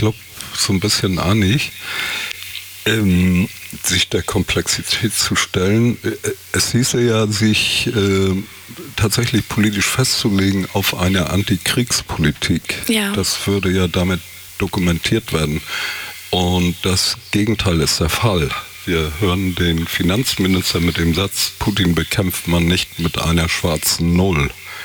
glaube, so ein bisschen einig, sich der Komplexität zu stellen. Es hieße ja, sich tatsächlich politisch festzulegen auf eine Antikriegspolitik. Ja. Das würde ja damit dokumentiert werden. Und das Gegenteil ist der Fall. Wir hören den Finanzminister mit dem Satz, Putin bekämpft man nicht mit einer schwarzen Null.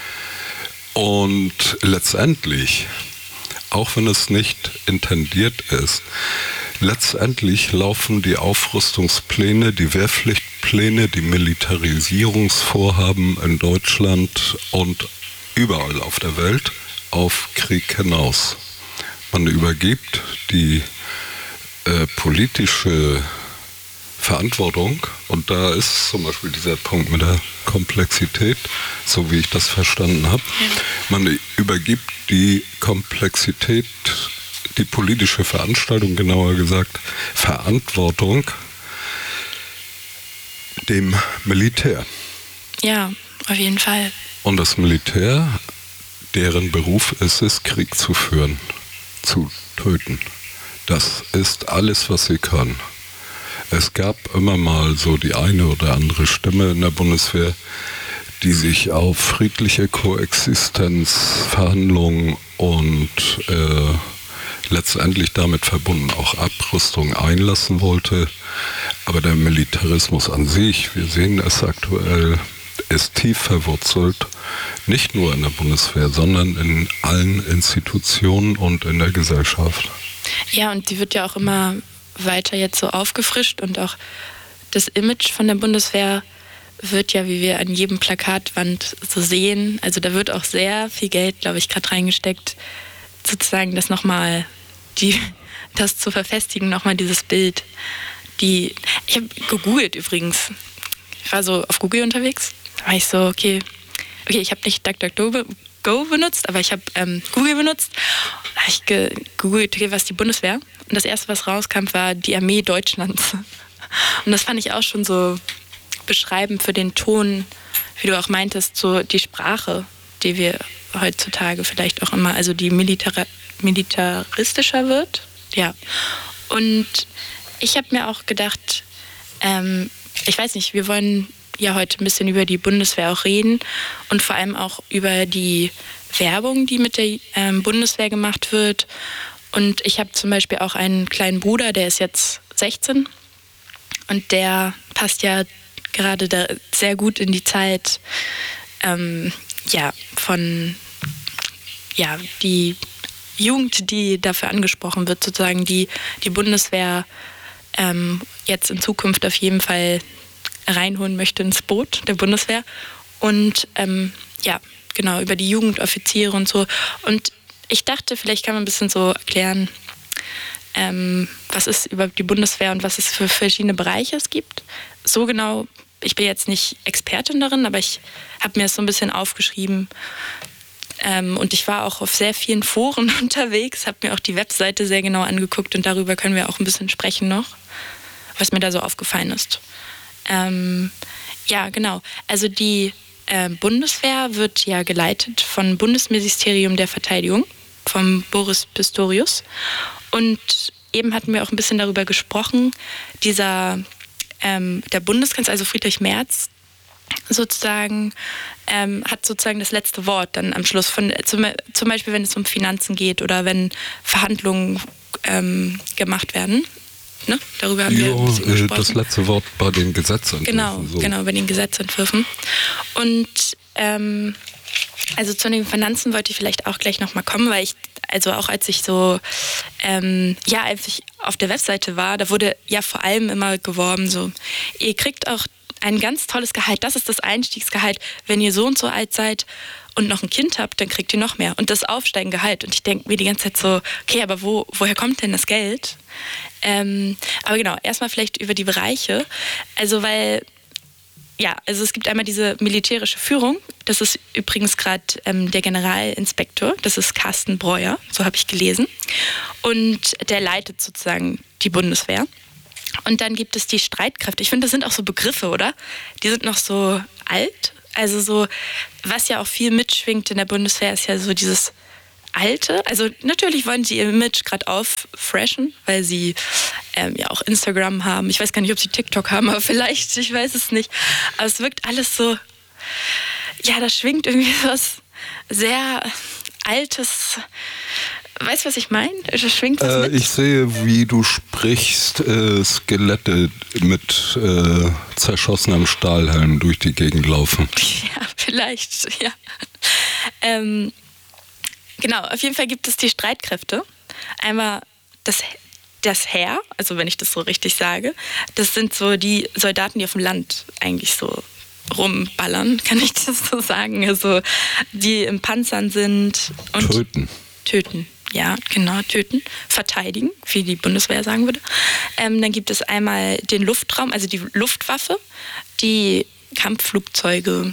Und letztendlich, auch wenn es nicht intendiert ist, letztendlich laufen die Aufrüstungspläne, die Wehrpflichtpläne, die Militarisierungsvorhaben in Deutschland und überall auf der Welt auf Krieg hinaus. Man übergibt die politische Verantwortung, und da ist zum Beispiel dieser Punkt mit der Komplexität, so wie ich das verstanden habe. Man übergibt die Komplexität, die politische Veranstaltung, genauer gesagt, Verantwortung dem Militär. Ja, auf jeden Fall. Und das Militär, deren Beruf ist es, Krieg zu führen, zu töten. Das ist alles, was sie können. Es gab immer mal so die eine oder andere Stimme in der Bundeswehr, die sich auf friedliche Koexistenz, Verhandlungen und letztendlich damit verbunden auch Abrüstung einlassen wollte. Aber der Militarismus an sich, wir sehen es aktuell, ist tief verwurzelt, nicht nur in der Bundeswehr, sondern in allen Institutionen und in der Gesellschaft. Ja, und die wird ja auch immer weiter jetzt so aufgefrischt, und auch das Image von der Bundeswehr wird ja, wie wir an jedem Plakatwand so sehen, also da wird auch sehr viel Geld, glaube ich, gerade reingesteckt, sozusagen das nochmal, das zu verfestigen, nochmal dieses Bild. Ich habe gegoogelt übrigens, ich war so auf Google unterwegs, da war ich so, okay, ich habe nicht DuckDuckGo benutzt, aber ich habe Google benutzt. Da habe ich gegoogelt, okay, was ist die Bundeswehr? Und das erste, was rauskam, war die Armee Deutschlands. Und das fand ich auch schon so beschreibend für den Ton, wie du auch meintest, so die Sprache, die wir heutzutage vielleicht auch immer, also die militaristischer wird. Ja. Und ich habe mir auch gedacht, ich weiß nicht, wir wollen ja heute ein bisschen über die Bundeswehr auch reden und vor allem auch über die Werbung, die mit der Bundeswehr gemacht wird. Und ich habe zum Beispiel auch einen kleinen Bruder, der ist jetzt 16 und der passt ja gerade da sehr gut in die Zeit die Jugend, die dafür angesprochen wird, sozusagen die Bundeswehr jetzt in Zukunft auf jeden Fall reinholen möchte ins Boot der Bundeswehr. Und genau, über die Jugendoffiziere und so. Und ich dachte, vielleicht kann man ein bisschen so erklären, was ist überhaupt die Bundeswehr und was es für verschiedene Bereiche es gibt. So genau, ich bin jetzt nicht Expertin darin, aber ich habe mir das so ein bisschen aufgeschrieben. Und ich war auch auf sehr vielen Foren unterwegs, habe mir auch die Webseite sehr genau angeguckt und darüber können wir auch ein bisschen sprechen noch, was mir da so aufgefallen ist. Ja, genau. Also die Bundeswehr wird ja geleitet vom Bundesministerium der Verteidigung, vom Boris Pistorius. Und eben hatten wir auch ein bisschen darüber gesprochen, der Bundeskanzler, also Friedrich Merz, sozusagen hat sozusagen das letzte Wort dann am Schluss, zum Beispiel wenn es um Finanzen geht oder wenn Verhandlungen gemacht werden. Ne? Darüber haben wir ein bisschen gesprochen. Das letzte Wort bei den Gesetzentwürfen. Genau, bei den Gesetzentwürfen. Und also zu den Finanzen wollte ich vielleicht auch gleich nochmal kommen, weil als ich so, als ich auf der Webseite war, da wurde ja vor allem immer geworben, so, ihr kriegt auch ein ganz tolles Gehalt, das ist das Einstiegsgehalt, wenn ihr so und so alt seid und noch ein Kind habt, dann kriegt ihr noch mehr. Und das aufsteigende Gehalt. Und ich denke mir die ganze Zeit so, okay, aber woher kommt denn das Geld? Aber genau, erstmal vielleicht über die Bereiche. Also es gibt einmal diese militärische Führung. Das ist übrigens gerade der Generalinspektor. Das ist Carsten Breuer, so habe ich gelesen. Und der leitet sozusagen die Bundeswehr. Und dann gibt es die Streitkräfte. Ich finde, das sind auch so Begriffe, oder? Die sind noch so alt. Also so, was ja auch viel mitschwingt in der Bundeswehr, ist ja so dieses alte, also natürlich wollen sie ihr Image gerade auffreshen, weil sie ja auch Instagram haben. Ich weiß gar nicht, ob sie TikTok haben, aber vielleicht, ich weiß es nicht. Aber es wirkt alles so, ja, da schwingt irgendwie was sehr Altes. Weißt du, was ich meine? Schwingt das mit? Ich sehe, wie du sprichst, Skelette mit zerschossenem Stahlhelm durch die Gegend laufen. Ja, vielleicht, ja. Genau, auf jeden Fall gibt es die Streitkräfte. Einmal das Heer, also wenn ich das so richtig sage, das sind so die Soldaten, die auf dem Land eigentlich so rumballern, kann ich das so sagen. Also die im Panzern sind und töten. Ja, genau, töten, verteidigen, wie die Bundeswehr sagen würde. Dann gibt es einmal den Luftraum, also die Luftwaffe, die Kampfflugzeuge,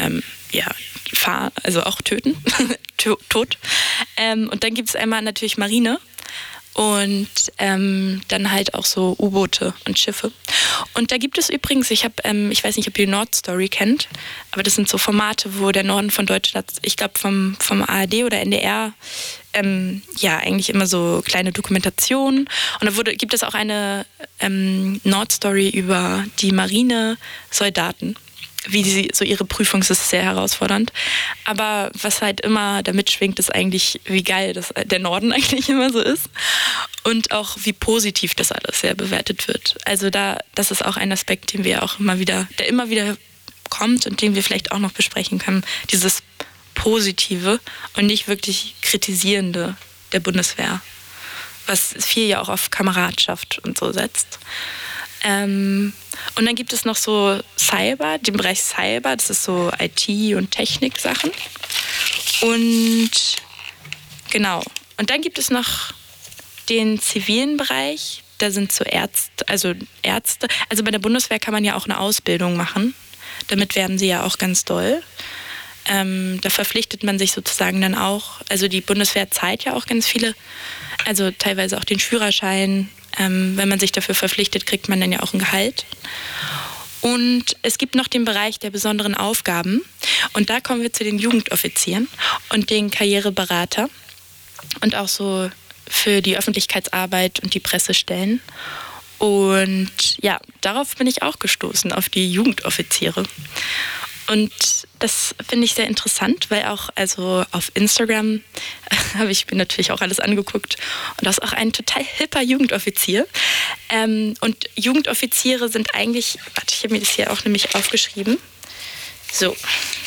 also auch töten, tot. Und dann gibt es einmal natürlich Marine und dann halt auch so U-Boote und Schiffe. Und da gibt es übrigens, ich weiß nicht, ob ihr Nordstory kennt, aber das sind so Formate, wo der Norden von Deutschland, ich glaube vom ARD oder NDR, eigentlich immer so kleine Dokumentationen. Und da gibt es auch eine Nordstory über die Marinesoldaten, wie sie so ihre Prüfung, das ist sehr herausfordernd. Aber was halt immer damit schwingt, ist eigentlich, wie geil der Norden eigentlich immer so ist. Und auch wie positiv das alles sehr bewertet wird. Also das ist auch ein Aspekt, der immer wieder kommt und den wir vielleicht auch noch besprechen können. Dieses Positive und nicht wirklich Kritisierende der Bundeswehr. Was viel ja auch auf Kameradschaft und so setzt. Und dann gibt es noch so den Bereich Cyber, das ist so IT- und Technik-Sachen. Und genau. Und dann gibt es noch den zivilen Bereich, da sind so Ärzte. Also bei der Bundeswehr kann man ja auch eine Ausbildung machen. Damit werben sie ja auch ganz doll. Da verpflichtet man sich sozusagen dann auch, also die Bundeswehr zahlt ja auch ganz viele, also teilweise auch den Führerschein. Wenn man sich dafür verpflichtet, kriegt man dann ja auch ein Gehalt. Und es gibt noch den Bereich der besonderen Aufgaben. Und da kommen wir zu den Jugendoffizieren und den Karriereberater und auch so für die Öffentlichkeitsarbeit und die Pressestellen. Und ja, darauf bin ich auch gestoßen, auf die Jugendoffiziere. Und das finde ich sehr interessant, weil auch also auf Instagram habe ich mir natürlich auch alles angeguckt und das ist auch ein total hipper Jugendoffizier. Und Jugendoffiziere sind eigentlich, ich habe mir das hier auch nämlich aufgeschrieben. So.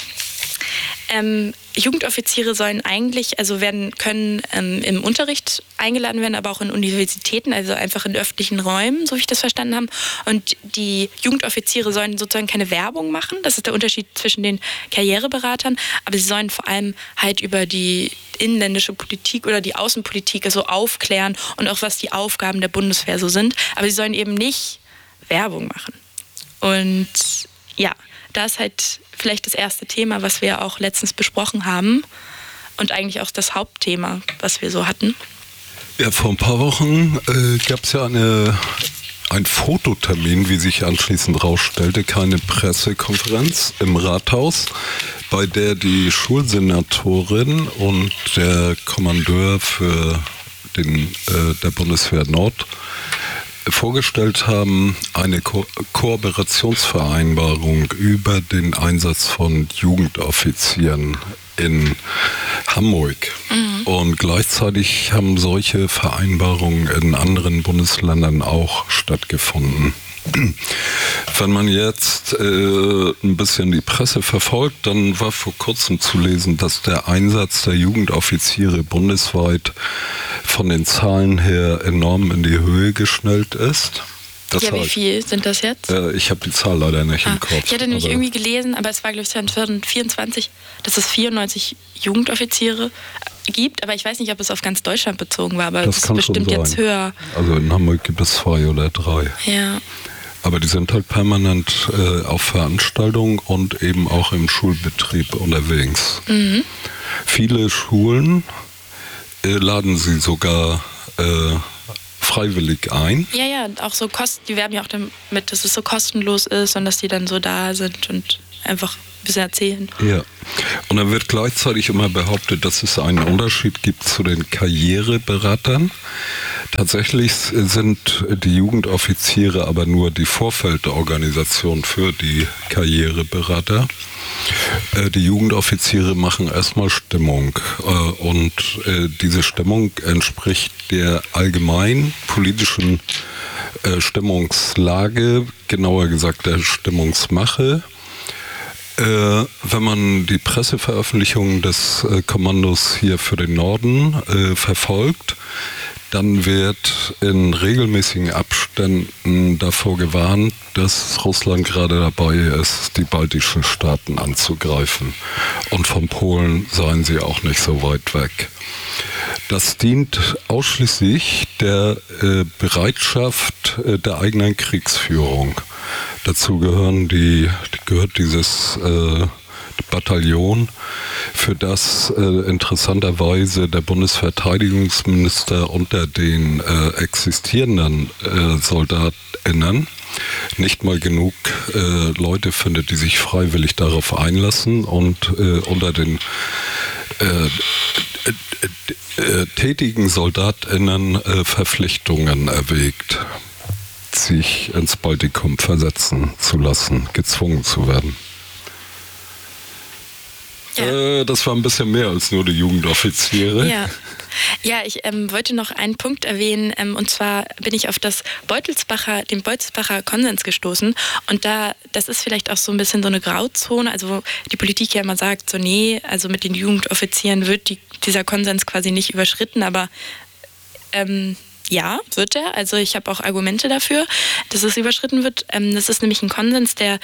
Jugendoffiziere sollen eigentlich, können im Unterricht eingeladen werden, aber auch in Universitäten, also einfach in öffentlichen Räumen, so wie ich das verstanden habe. Und die Jugendoffiziere sollen sozusagen keine Werbung machen. Das ist der Unterschied zwischen den Karriereberatern. Aber sie sollen vor allem halt über die inländische Politik oder die Außenpolitik also aufklären und auch was die Aufgaben der Bundeswehr so sind. Aber sie sollen eben nicht Werbung machen. Und ja, da ist halt vielleicht das erste Thema, was wir auch letztens besprochen haben und eigentlich auch das Hauptthema, was wir so hatten. Ja, vor ein paar Wochen gab es ja ein Fototermin, wie sich anschließend rausstellte, keine Pressekonferenz im Rathaus, bei der die Schulsenatorin und der Kommandeur für der Bundeswehr Nord vorgestellt haben, eine Kooperationsvereinbarung über den Einsatz von Jugendoffizieren in Hamburg. Mhm. Und gleichzeitig haben solche Vereinbarungen in anderen Bundesländern auch stattgefunden. Wenn man jetzt ein bisschen die Presse verfolgt, dann war vor kurzem zu lesen, dass der Einsatz der Jugendoffiziere bundesweit von den Zahlen her enorm in die Höhe geschnellt ist. Wie viel sind das jetzt? Ich habe die Zahl leider nicht im Kopf. Ich hatte nämlich irgendwie gelesen, aber es war glaube ich 2024, dass es 94 Jugendoffiziere gibt, aber ich weiß nicht, ob es auf ganz Deutschland bezogen war, aber es ist bestimmt jetzt höher. Also in Hamburg gibt es 2 oder 3. Ja. Aber die sind halt permanent auf Veranstaltungen und eben auch im Schulbetrieb unterwegs. Mhm. Viele Schulen laden sie sogar freiwillig ein. Ja, auch so die werben ja auch damit, dass es so kostenlos ist und dass die dann so da sind und einfach ein bisschen erzählen. Ja, und dann wird gleichzeitig immer behauptet, dass es einen Unterschied gibt zu den Karriereberatern. Tatsächlich sind die Jugendoffiziere aber nur die Vorfeldorganisation für die Karriereberater. Die Jugendoffiziere machen erstmal Stimmung und diese Stimmung entspricht der allgemeinen politischen Stimmungslage, genauer gesagt der Stimmungsmache. Wenn man die Presseveröffentlichungen des Kommandos hier für den Norden verfolgt, dann wird in regelmäßigen Abständen davor gewarnt, dass Russland gerade dabei ist, die baltischen Staaten anzugreifen. Und von Polen seien sie auch nicht so weit weg. Das dient ausschließlich der Bereitschaft der eigenen Kriegsführung. Dazu gehört dieses Bataillon, für das interessanterweise der Bundesverteidigungsminister unter den existierenden SoldatInnen nicht mal genug Leute findet, die sich freiwillig darauf einlassen und unter den tätigen SoldatInnen Verpflichtungen erwägt, sich ins Baltikum versetzen zu lassen, gezwungen zu werden. Ja. Das war ein bisschen mehr als nur die Jugendoffiziere. Ja, ich wollte noch einen Punkt erwähnen, und zwar bin ich auf den Beutelsbacher Konsens gestoßen und das ist vielleicht auch so ein bisschen so eine Grauzone, also wo die Politik ja immer sagt, so nee, also mit den Jugendoffizieren wird dieser Konsens quasi nicht überschritten, aber ja, wird er. Also ich habe auch Argumente dafür, dass es überschritten wird. Das ist nämlich ein Konsens, der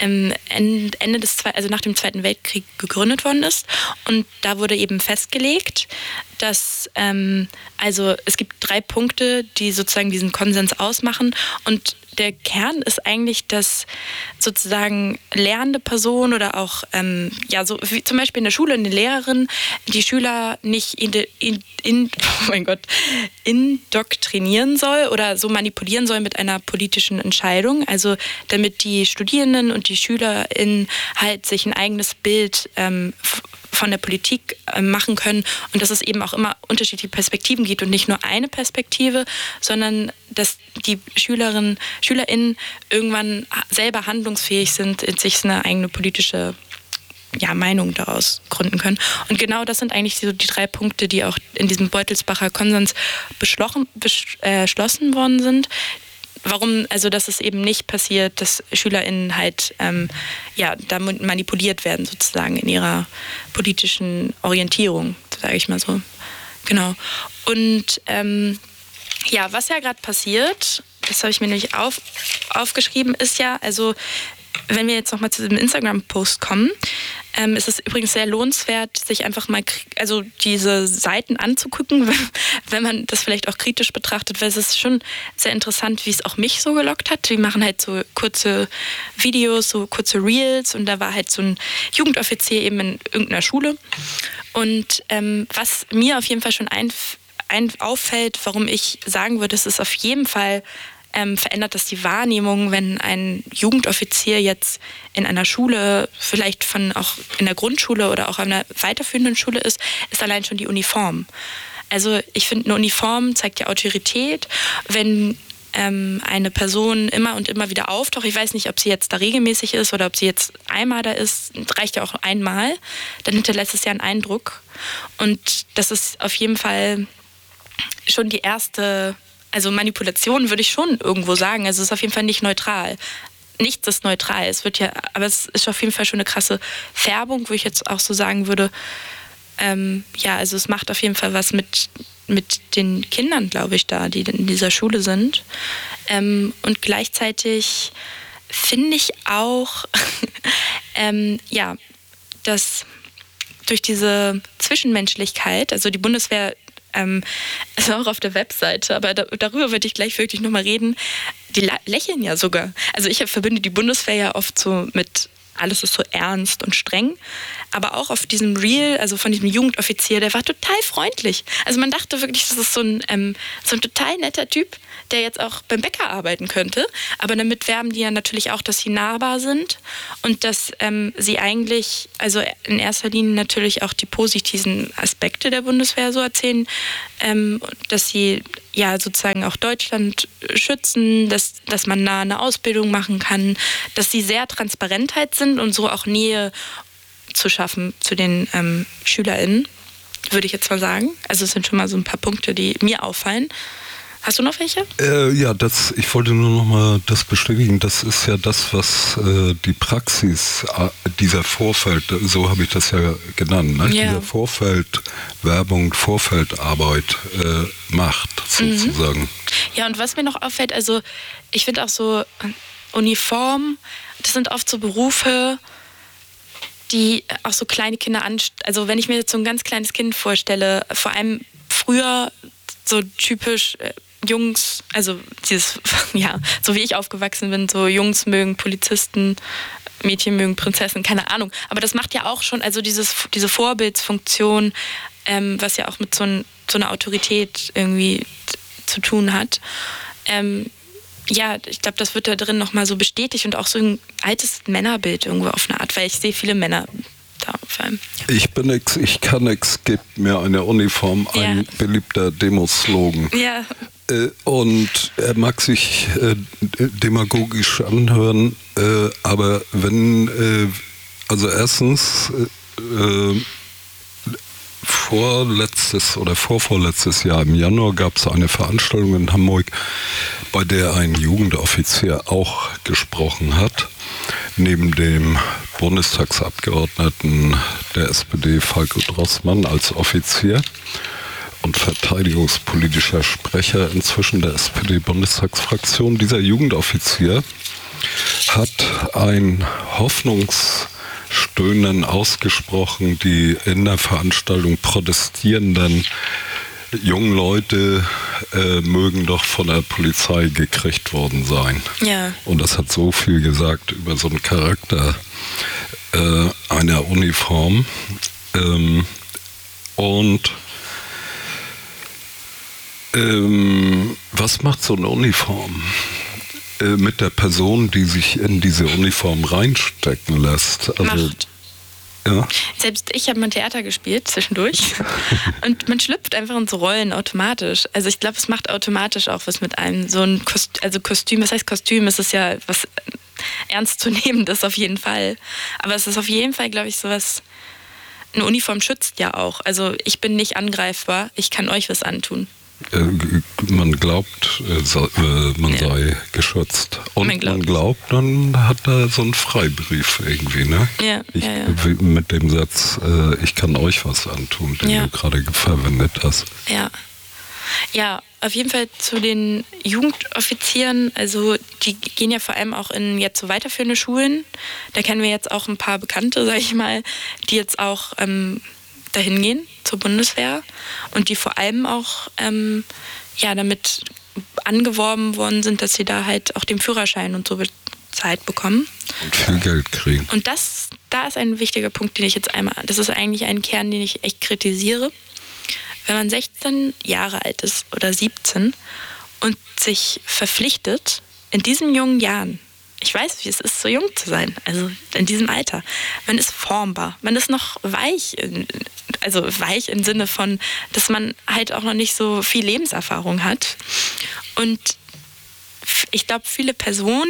nach dem Zweiten Weltkrieg gegründet worden ist. Und da wurde eben festgelegt, dass also es gibt 3 Punkte, die sozusagen diesen Konsens ausmachen. Und der Kern ist eigentlich, dass sozusagen lernende Personen oder auch, so wie zum Beispiel in der Schule eine Lehrerin, die Schüler nicht indoktrinieren soll oder so manipulieren soll mit einer politischen Entscheidung. Also damit die Studierenden und die SchülerInnen halt sich ein eigenes Bild von der Politik machen können und dass es eben auch immer unterschiedliche Perspektiven gibt und nicht nur eine Perspektive, sondern dass die SchülerInnen irgendwann selber handlungsfähig sind, sich eine eigene politische Meinung daraus gründen können. Und genau das sind eigentlich so die 3 Punkte, die auch in diesem Beutelsbacher Konsens beschlossen worden sind. Warum, also dass es eben nicht passiert, dass SchülerInnen halt da manipuliert werden sozusagen in ihrer politischen Orientierung, sage ich mal so. Genau. Und was ja gerade passiert, das habe ich mir nämlich aufgeschrieben, ist ja, also wenn wir jetzt nochmal zu diesem Instagram-Post kommen, ist es übrigens sehr lohnenswert, sich einfach mal diese Seiten anzugucken, wenn man das vielleicht auch kritisch betrachtet, weil es ist schon sehr interessant, wie es auch mich so gelockt hat. Die machen halt so kurze Videos, so kurze Reels und da war halt so ein Jugendoffizier eben in irgendeiner Schule. Und was mir auf jeden Fall schon auffällt, warum ich sagen würde, es ist auf jeden Fall verändert das die Wahrnehmung, wenn ein Jugendoffizier jetzt in einer Schule, vielleicht auch in der Grundschule oder auch an einer weiterführenden Schule ist allein schon die Uniform. Also ich finde, eine Uniform zeigt ja Autorität. Wenn eine Person immer und immer wieder auftaucht, ich weiß nicht, ob sie jetzt da regelmäßig ist oder ob sie jetzt einmal da ist, reicht ja auch einmal, dann hinterlässt es ja einen Eindruck. Und das ist auf jeden Fall schon die erste... Also Manipulation würde ich schon irgendwo sagen. Also es ist auf jeden Fall nicht neutral. Nichts ist neutral. Aber es ist auf jeden Fall schon eine krasse Färbung, wo ich jetzt auch so sagen würde, also es macht auf jeden Fall was mit den Kindern, glaube ich, da, die in dieser Schule sind. Und gleichzeitig finde ich auch, dass durch diese Zwischenmenschlichkeit, also die Bundeswehr ist auch auf der Webseite, aber darüber würde ich gleich wirklich nochmal reden. Die lächeln ja sogar. Also ich verbinde die Bundeswehr ja oft so mit alles ist so ernst und streng. Aber auch auf diesem Reel, also von diesem Jugendoffizier, der war total freundlich. Also man dachte wirklich, das ist so ein total netter Typ, der jetzt auch beim Bäcker arbeiten könnte. Aber damit werben die ja natürlich auch, dass sie nahbar sind und dass sie eigentlich, also in erster Linie natürlich auch die positiven Aspekte der Bundeswehr so erzählen, dass sie ja sozusagen auch Deutschland schützen, dass man da eine Ausbildung machen kann, dass sie sehr transparent halt sind und so auch Nähe zu schaffen zu den SchülerInnen, würde ich jetzt mal sagen. Also es sind schon mal so ein paar Punkte, die mir auffallen. Hast du noch welche? Ich wollte nur noch mal das bestätigen. Das ist ja das, was die Praxis, dieser Vorfeld, so habe ich das ja genannt, ne? Ja. Dieser Vorfeldwerbung, Vorfeldarbeit macht, sozusagen. Ja, und was mir noch auffällt, also ich finde auch so Uniform, das sind oft so Berufe, die auch so kleine Kinder also wenn ich mir jetzt so ein ganz kleines Kind vorstelle, vor allem früher so typisch Jungs, also dieses, ja, so wie ich aufgewachsen bin, so Jungs mögen Polizisten, Mädchen mögen Prinzessinnen, keine Ahnung. Aber das macht ja auch schon, also diese Vorbildsfunktion, was ja auch mit so einer Autorität irgendwie zu tun hat. Ja, ich glaube, das wird da drin nochmal so bestätigt und auch so ein altes Männerbild irgendwo auf eine Art, weil ich sehe viele Männer da vor allem. Ich bin nix, ich kann nix, gibt mir eine Uniform, ein beliebter Demoslogan. Ja. Und er mag sich demagogisch anhören, aber also erstens, vorvorletztes Jahr im Januar gab es eine Veranstaltung in Hamburg, bei der ein Jugendoffizier auch gesprochen hat, neben dem Bundestagsabgeordneten der SPD Falko Drossmann als Offizier und verteidigungspolitischer Sprecher inzwischen der SPD-Bundestagsfraktion. Dieser Jugendoffizier hat ein Hoffnungsstöhnen ausgesprochen, die in der Veranstaltung protestierenden jungen Leute mögen doch von der Polizei gekriegt worden sein. Ja. Und das hat so viel gesagt über so einen Charakter einer Uniform. Was macht so eine Uniform mit der Person, die sich in diese Uniform reinstecken lässt? Also, Macht. Ja. Selbst ich habe mal Theater gespielt zwischendurch und man schlüpft einfach in so Rollen automatisch. Also ich glaube, es macht automatisch auch was mit einem. So ein Kostüm, was heißt Kostüm? Es ist ja was Ernstzunehmendes auf jeden Fall. Aber es ist auf jeden Fall, glaube ich, sowas. Eine Uniform schützt ja auch. Also ich bin nicht angreifbar, ich kann euch was antun. Man glaubt, man sei geschützt. Und man glaubt, dann hat er so einen Freibrief irgendwie, ne? Ja, Mit dem Satz, ich kann euch was antun, den du gerade verwendet hast. Ja. Ja, auf jeden Fall zu den Jugendoffizieren, also die gehen ja vor allem auch in jetzt so weiterführende Schulen. Da kennen wir jetzt auch ein paar Bekannte, sag ich mal, die jetzt auch dahin gehen zur Bundeswehr und die vor allem auch damit angeworben worden sind, dass sie da halt auch den Führerschein und so bezahlt bekommen. Und viel Geld kriegen. Und da ist ein wichtiger Punkt, den ich jetzt das ist eigentlich ein Kern, den ich echt kritisiere. Wenn man 16 Jahre alt ist oder 17 und sich verpflichtet, in diesen jungen Jahren, ich weiß, wie es ist, so jung zu sein, also in diesem Alter, man ist formbar, man ist noch weich, also weich im Sinne von, dass man halt auch noch nicht so viel Lebenserfahrung hat. Und ich glaube, viele Personen,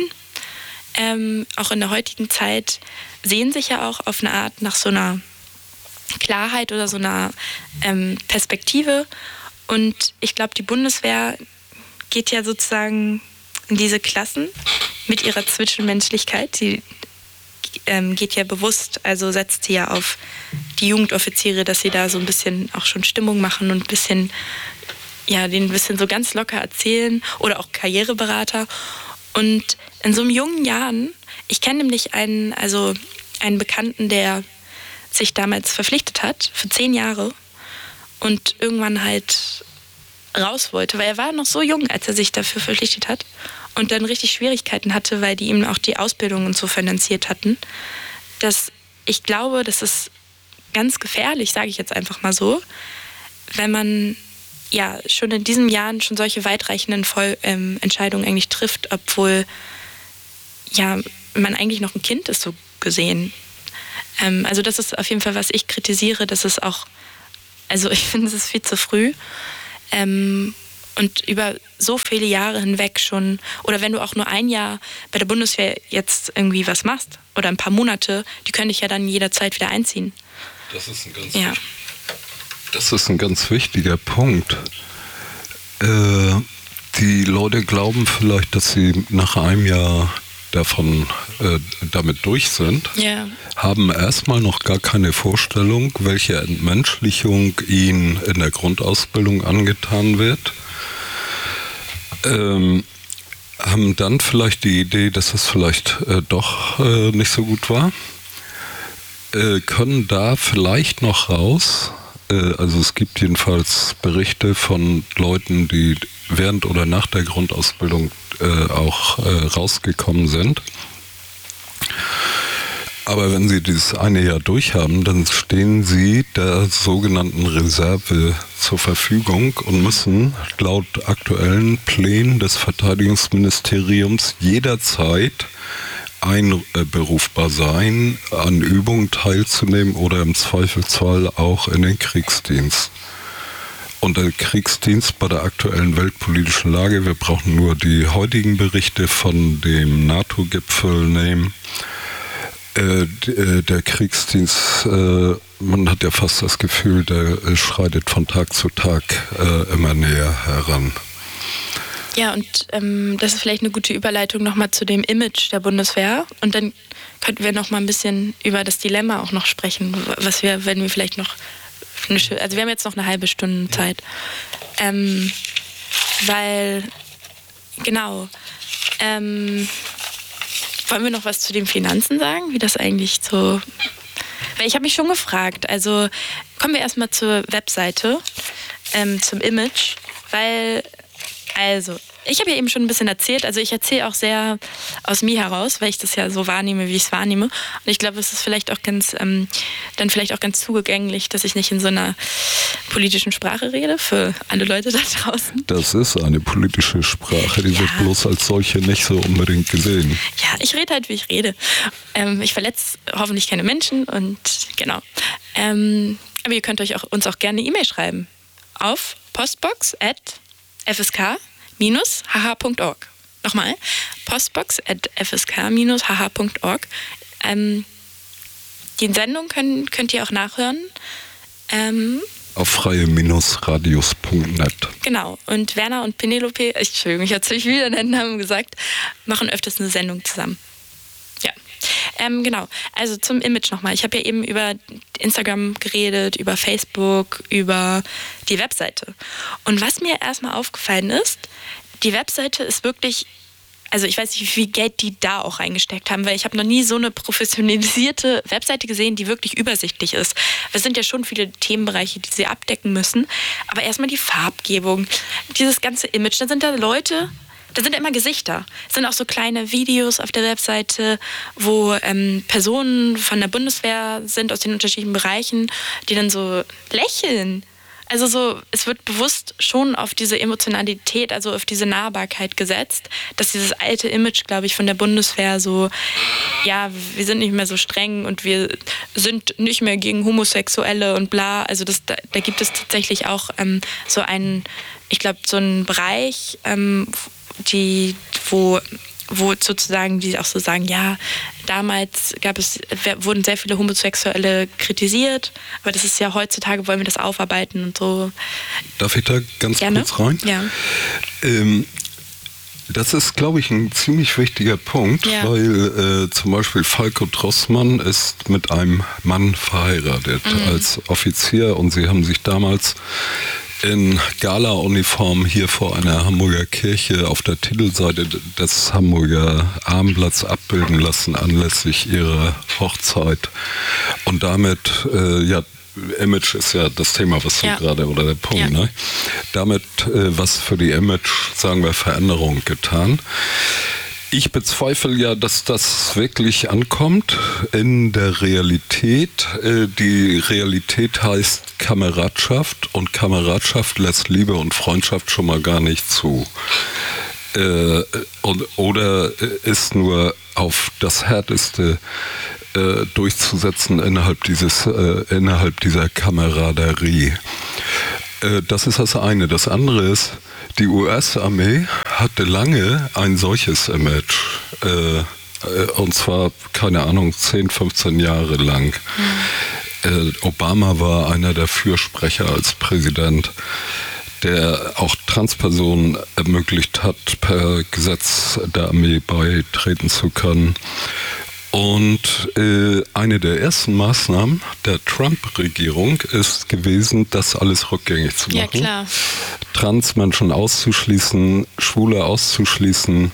auch in der heutigen Zeit, sehen sich ja auch auf eine Art nach so einer Klarheit oder so einer Perspektive. Und ich glaube, die Bundeswehr geht ja sozusagen in diese Klassen mit ihrer Zwischenmenschlichkeit. Sie geht ja bewusst, also setzt sie ja auf die Jugendoffiziere, dass sie da so ein bisschen auch schon Stimmung machen und ein bisschen, ja, denen ein bisschen so ganz locker erzählen oder auch Karriereberater. Und in so einem jungen Jahren, ich kenne nämlich einen Bekannten, der sich damals verpflichtet hat für 10 Jahre und irgendwann halt raus wollte, weil er war noch so jung, als er sich dafür verpflichtet hat und dann richtig Schwierigkeiten hatte, weil die ihm auch die Ausbildung und so finanziert hatten, dass ich glaube, das ist ganz gefährlich, sage ich jetzt einfach mal so, wenn man ja schon in diesen Jahren schon solche weitreichenden Entscheidungen eigentlich trifft, obwohl ja man eigentlich noch ein Kind ist, so gesehen. Also das ist auf jeden Fall, was ich kritisiere, dass es auch, also ich finde, es ist viel zu früh. Und über so viele Jahre hinweg schon, oder wenn du auch nur ein Jahr bei der Bundeswehr jetzt irgendwie was machst, oder ein paar Monate, die können dich ja dann jederzeit wieder einziehen. Das ist ein ganz wichtiger Punkt. Die Leute glauben vielleicht, dass sie nach einem Jahr damit durch sind, haben erstmal noch gar keine Vorstellung, welche Entmenschlichung ihnen in der Grundausbildung angetan wird. Haben dann vielleicht die Idee, dass es vielleicht doch nicht so gut war, können da vielleicht noch raus. Also es gibt jedenfalls Berichte von Leuten, die während oder nach der Grundausbildung auch rausgekommen sind. Aber wenn sie dieses eine Jahr durchhaben, dann stehen sie der sogenannten Reserve zur Verfügung und müssen laut aktuellen Plänen des Verteidigungsministeriums jederzeit einberufbar sein, an Übungen teilzunehmen oder im Zweifelsfall auch in den Kriegsdienst. Und der Kriegsdienst bei der aktuellen weltpolitischen Lage, wir brauchen nur die heutigen Berichte von dem NATO-Gipfel nehmen. Der Kriegsdienst, man hat ja fast das Gefühl, der schreitet von Tag zu Tag immer näher heran. Ja, und das ist vielleicht eine gute Überleitung nochmal zu dem Image der Bundeswehr. Und dann könnten wir noch mal ein bisschen über das Dilemma auch noch sprechen, was wir, wenn wir vielleicht noch, also wir haben jetzt noch eine halbe Stunde Zeit. Weil, genau, wollen wir noch was zu den Finanzen sagen, wie das eigentlich so... Weil ich habe mich schon gefragt, also kommen wir erstmal zur Webseite, zum Image, weil, also, ich habe ja eben schon ein bisschen erzählt, also ich erzähle auch sehr aus mir heraus, weil ich das ja so wahrnehme, wie ich es wahrnehme. Und ich glaube, es ist vielleicht auch ganz, dann vielleicht auch ganz zugänglich, dass ich nicht in so einer politischen Sprache rede, für alle Leute da draußen. Das ist eine politische Sprache, die wird bloß als solche nicht so unbedingt gesehen. Ja, ich rede halt, wie ich rede. Ich verletze hoffentlich keine Menschen und genau. Aber ihr könnt uns auch gerne eine E-Mail schreiben auf postbox@fsk-hh.org. Nochmal, postbox@fsk-hh.org. Die Sendung könnt ihr auch nachhören. Auf freie-radius.net. Genau. Und Werner und Penelope, Entschuldigung, ich habe es wieder den Namen gesagt, machen öfters eine Sendung zusammen. Ja. Genau. Also zum Image nochmal. Ich habe ja eben über Instagram geredet, über Facebook, über die Webseite. Und was mir erstmal aufgefallen ist, die Webseite ist wirklich, also ich weiß nicht, wie viel Geld die da auch reingesteckt haben, weil ich habe noch nie so eine professionalisierte Webseite gesehen, die wirklich übersichtlich ist. Es sind ja schon viele Themenbereiche, die sie abdecken müssen. Aber erstmal die Farbgebung, dieses ganze Image. Da sind da Leute, da sind ja immer Gesichter. Es sind auch so kleine Videos auf der Webseite, wo Personen von der Bundeswehr sind aus den unterschiedlichen Bereichen, die dann so lächeln. Also so, es wird bewusst schon auf diese Emotionalität, also auf diese Nahbarkeit gesetzt, dass dieses alte Image, glaube ich, von der Bundeswehr so, ja, wir sind nicht mehr so streng und wir sind nicht mehr gegen Homosexuelle und bla. Also da gibt es tatsächlich auch so einen, ich glaube, so einen Bereich, wo sozusagen die auch so sagen, ja, damals wurden sehr viele Homosexuelle kritisiert, aber das ist ja heutzutage, wollen wir das aufarbeiten und so. Darf ich da ganz kurz rein? Ja. Das ist, glaube ich, ein ziemlich wichtiger Punkt, weil zum Beispiel Falco Drossmann ist mit einem Mann verheiratet als Offizier und sie haben sich damals in Gala-Uniform hier vor einer Hamburger Kirche auf der Titelseite des Hamburger Abendblatts abbilden lassen anlässlich ihrer Hochzeit. Und damit, Image ist ja das Thema, was du gerade, oder der Punkt, ne? Damit was für die Image, sagen wir, Veränderung getan. Ich bezweifle ja, dass das wirklich ankommt in der Realität. Die Realität heißt Kameradschaft und Kameradschaft lässt Liebe und Freundschaft schon mal gar nicht zu. Oder ist nur auf das Härteste durchzusetzen innerhalb dieser Kameraderie. Das ist das eine. Das andere ist, die US-Armee hatte lange ein solches Image. Und zwar, keine Ahnung, 10, 15 Jahre lang. Obama war einer der Fürsprecher als Präsident, der auch Transpersonen ermöglicht hat, per Gesetz der Armee beitreten zu können. Und eine der ersten Maßnahmen der Trump-Regierung ist gewesen, das alles rückgängig zu machen. Ja, klar. Transmenschen auszuschließen, Schwule auszuschließen.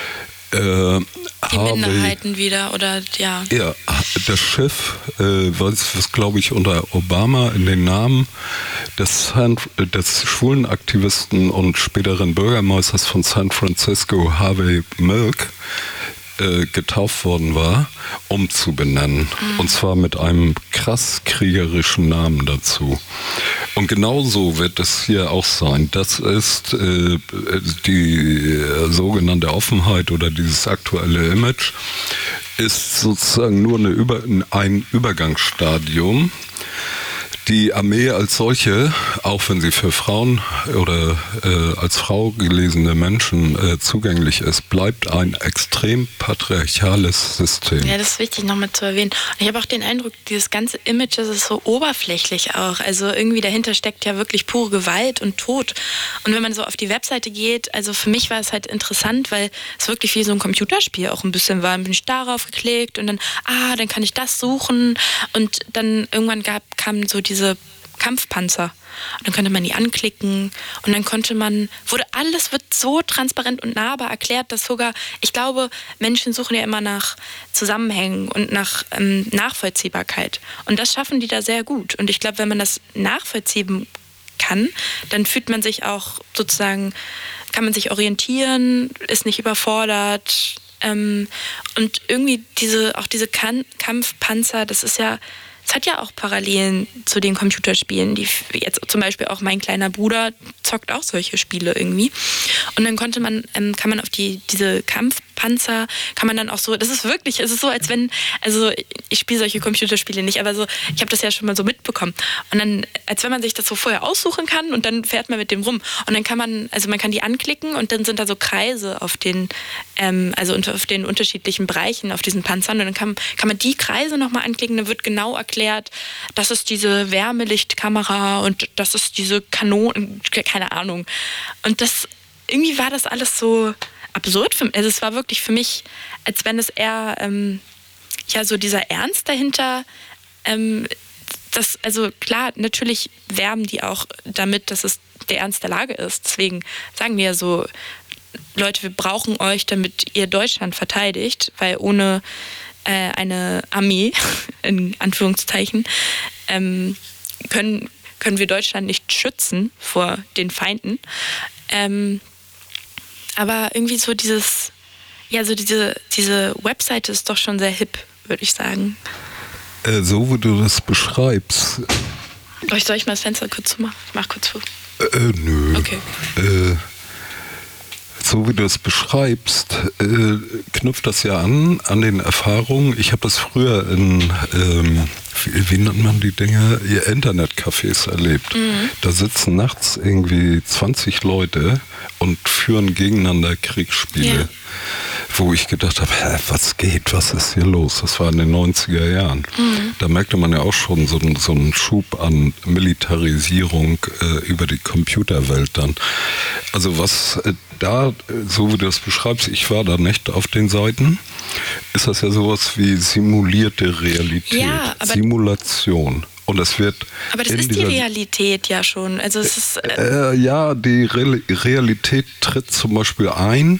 Die Minderheiten wieder, oder ja. Ja, das Schiff, was glaube ich unter Obama in den Namen des schwulen Aktivisten und späteren Bürgermeisters von San Francisco, Harvey Milk, getauft worden war, umzubenennen. Und zwar mit einem krass kriegerischen Namen dazu. Und genauso wird es hier auch sein. Das ist die sogenannte Offenheit oder dieses aktuelle Image ist sozusagen nur ein Übergangsstadium. Die Armee als solche, auch wenn sie für Frauen oder als Frau gelesene Menschen zugänglich ist, bleibt ein extrem patriarchales System. Ja, das ist wichtig nochmal zu erwähnen. Und ich habe auch den Eindruck, dieses ganze Image, das ist so oberflächlich auch. Also irgendwie dahinter steckt ja wirklich pure Gewalt und Tod. Und wenn man so auf die Webseite geht, also für mich war es halt interessant, weil es wirklich wie so ein Computerspiel auch ein bisschen war. Dann bin ich darauf geklickt und dann kann ich das suchen. Und dann irgendwann kamen so diese Kampfpanzer. Und dann konnte man die anklicken und dann alles wird so transparent und nahbar erklärt, dass sogar, ich glaube, Menschen suchen ja immer nach Zusammenhängen und nach Nachvollziehbarkeit. Und das schaffen die da sehr gut. Und ich glaube, wenn man das nachvollziehen kann, dann fühlt man sich auch sozusagen, kann man sich orientieren, ist nicht überfordert. Und irgendwie diese Kampfpanzer, das hat ja auch Parallelen zu den Computerspielen, die jetzt zum Beispiel auch mein kleiner Bruder zockt auch solche Spiele irgendwie. Und dann kann man auf diese Kampfpanzer, kann man dann auch so, es ist so, als wenn, also ich spiele solche Computerspiele nicht, aber so, ich habe das ja schon mal so mitbekommen. Und dann, als wenn man sich das so vorher aussuchen kann und dann fährt man mit dem rum. Und dann man kann die anklicken und dann sind da so Kreise auf den unterschiedlichen Bereichen auf diesen Panzern. Und dann kann man die Kreise nochmal anklicken, dann wird genau erklärt, das ist diese Wärmelichtkamera und das ist diese Kanone, keine Ahnung. Und irgendwie war das alles so absurd für mich. Also es war wirklich für mich, als wenn es eher so dieser Ernst dahinter, also klar, natürlich werben die auch damit, dass es der Ernst der Lage ist. Deswegen sagen wir so, Leute, wir brauchen euch, damit ihr Deutschland verteidigt, weil ohne eine Armee, in Anführungszeichen, können wir Deutschland nicht schützen vor den Feinden. Aber irgendwie so diese Webseite ist doch schon sehr hip, würde ich sagen. So wie du das beschreibst. Soll ich mal das Fenster kurz zumachen? Ich mach kurz zu. Nö. Okay. So wie du es beschreibst, knüpft das ja an den Erfahrungen. Ich habe das früher in, wie nennt man die Dinge, Internetcafés erlebt. Mhm. Da sitzen nachts irgendwie 20 Leute und führen gegeneinander Kriegsspiele. Ja. Wo ich gedacht habe, was ist hier los? Das war in den 90er Jahren. Mhm. Da merkte man ja auch schon so einen Schub an Militarisierung über die Computerwelt dann. Also was da, so wie du das beschreibst, ich war da nicht auf den Seiten, ist das ja sowas wie simulierte Realität, ja, Simulation. Und das wird. Aber das ist die Realität ja schon. Also es ist. Ja, die Realität tritt zum Beispiel ein.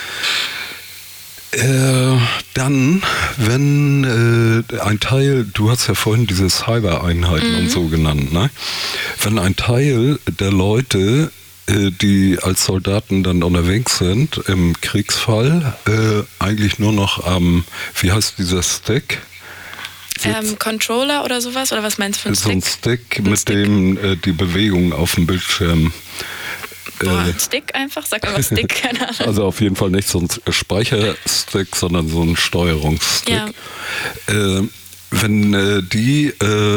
Dann, wenn ein Teil, du hast ja vorhin diese Cyber-Einheiten und so genannt, ne? Wenn ein Teil der Leute die als Soldaten dann unterwegs sind, im Kriegsfall, eigentlich nur noch am, wie heißt dieser Stick? Controller oder sowas? Oder was meinst du für einen Stick? So ein Stick, mit dem die Bewegung auf dem Bildschirm. Stick einfach? Sag aber Stick, keine Ahnung. Also auf jeden Fall nicht so ein Speicherstick, sondern so ein Steuerungsstick. Ja. Wenn die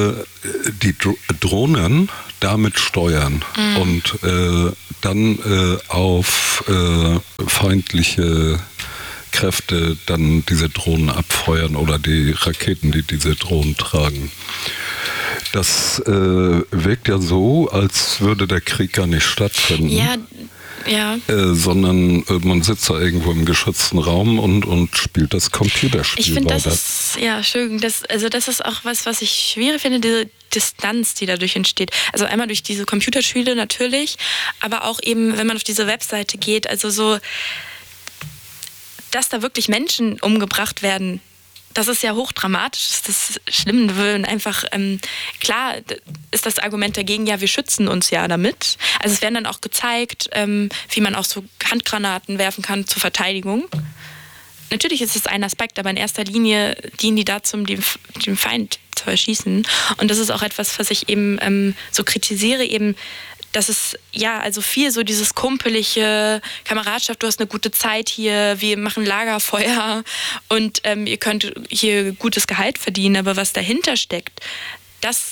Drohnen damit steuern und dann auf feindliche Kräfte dann diese Drohnen abfeuern oder die Raketen, die diese Drohnen tragen. Das wirkt ja so, als würde der Krieg gar nicht stattfinden. Ja. Sondern man sitzt da irgendwo im geschützten Raum und spielt das Computerspiel. Ich finde, das ist auch was ich schwierig finde, diese Distanz, die dadurch entsteht. Also einmal durch diese Computerspiele natürlich, aber auch eben, wenn man auf diese Webseite geht, also so, dass da wirklich Menschen umgebracht werden. Das ist ja hochdramatisch, das ist schlimm. Einfach, klar ist das Argument dagegen, ja, wir schützen uns ja damit. Also es werden dann auch gezeigt, wie man auch so Handgranaten werfen kann zur Verteidigung. Natürlich ist es ein Aspekt, aber in erster Linie dienen die dazu, um den Feind zu erschießen. Und das ist auch etwas, was ich eben so kritisiere, eben, dass es, ja, also viel so dieses kumpelige Kameradschaft, du hast eine gute Zeit hier, wir machen Lagerfeuer und ihr könnt hier gutes Gehalt verdienen, aber was dahinter steckt, das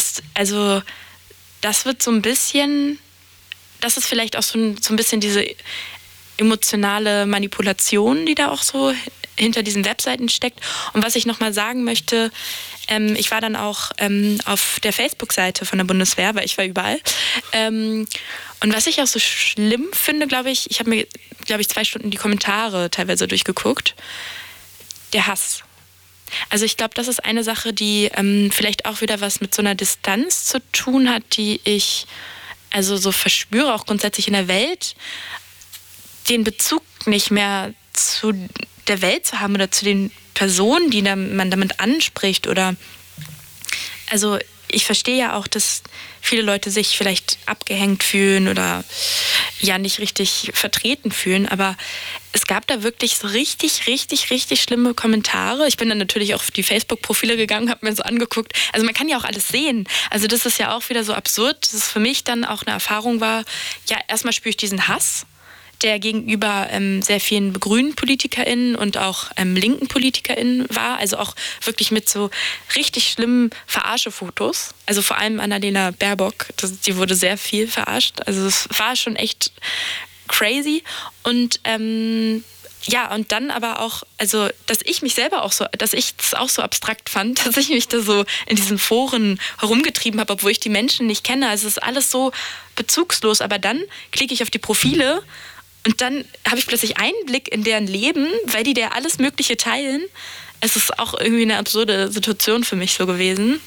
wird so ein bisschen, das ist vielleicht auch so ein bisschen diese emotionale Manipulation, die da auch so hinter diesen Webseiten steckt. Und was ich nochmal sagen möchte, ich war dann auch auf der Facebook-Seite von der Bundeswehr, weil ich war überall. Und was ich auch so schlimm finde, glaube ich habe mir, 2 Stunden die Kommentare teilweise durchgeguckt. Der Hass. Also ich glaube, das ist eine Sache, die vielleicht auch wieder was mit so einer Distanz zu tun hat, die ich also so verspüre, auch grundsätzlich in der Welt, den Bezug nicht mehr zu der Welt zu haben oder zu den Personen, die man damit anspricht. Oder also ich verstehe ja auch, dass viele Leute sich vielleicht abgehängt fühlen oder ja nicht richtig vertreten fühlen, aber es gab da wirklich so richtig, richtig, richtig schlimme Kommentare. Ich bin dann natürlich auch auf die Facebook-Profile gegangen, habe mir so angeguckt. Also man kann ja auch alles sehen. Also das ist ja auch wieder so absurd, dass es für mich dann auch eine Erfahrung war, ja, erstmal spüre ich diesen Hass, der gegenüber sehr vielen grünen PolitikerInnen und auch linken PolitikerInnen war. Also auch wirklich mit so richtig schlimmen Verarschefotos. Also vor allem Annalena Baerbock, die wurde sehr viel verarscht. Also es war schon echt crazy. Und ja, und dann aber auch, also dass ich mich selber auch so, dass ich es auch so abstrakt fand, dass ich mich da so in diesen Foren herumgetrieben habe, obwohl ich die Menschen nicht kenne. Also es ist alles so bezugslos. Aber dann klicke ich auf die Profile und dann habe ich plötzlich Einblick in deren Leben, weil die da alles Mögliche teilen. Es ist auch irgendwie eine absurde Situation für mich so gewesen.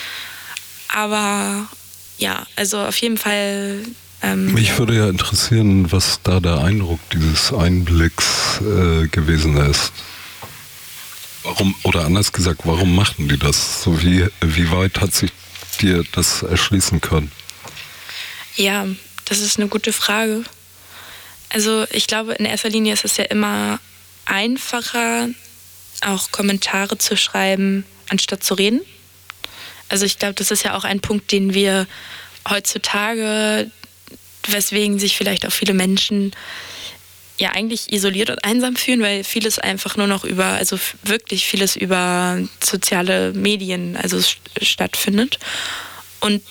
Aber ja, also auf jeden Fall. Mich würde ja interessieren, was da der Eindruck dieses Einblicks gewesen ist. Warum, oder anders gesagt, warum machten die das? So wie weit hat sich dir das erschließen können? Ja, das ist eine gute Frage. Also ich glaube, in erster Linie ist es ja immer einfacher, auch Kommentare zu schreiben, anstatt zu reden. Also ich glaube, das ist ja auch ein Punkt, den wir heutzutage, weswegen sich vielleicht auch viele Menschen ja eigentlich isoliert und einsam fühlen, weil vieles einfach nur noch wirklich vieles über soziale Medien stattfindet. Und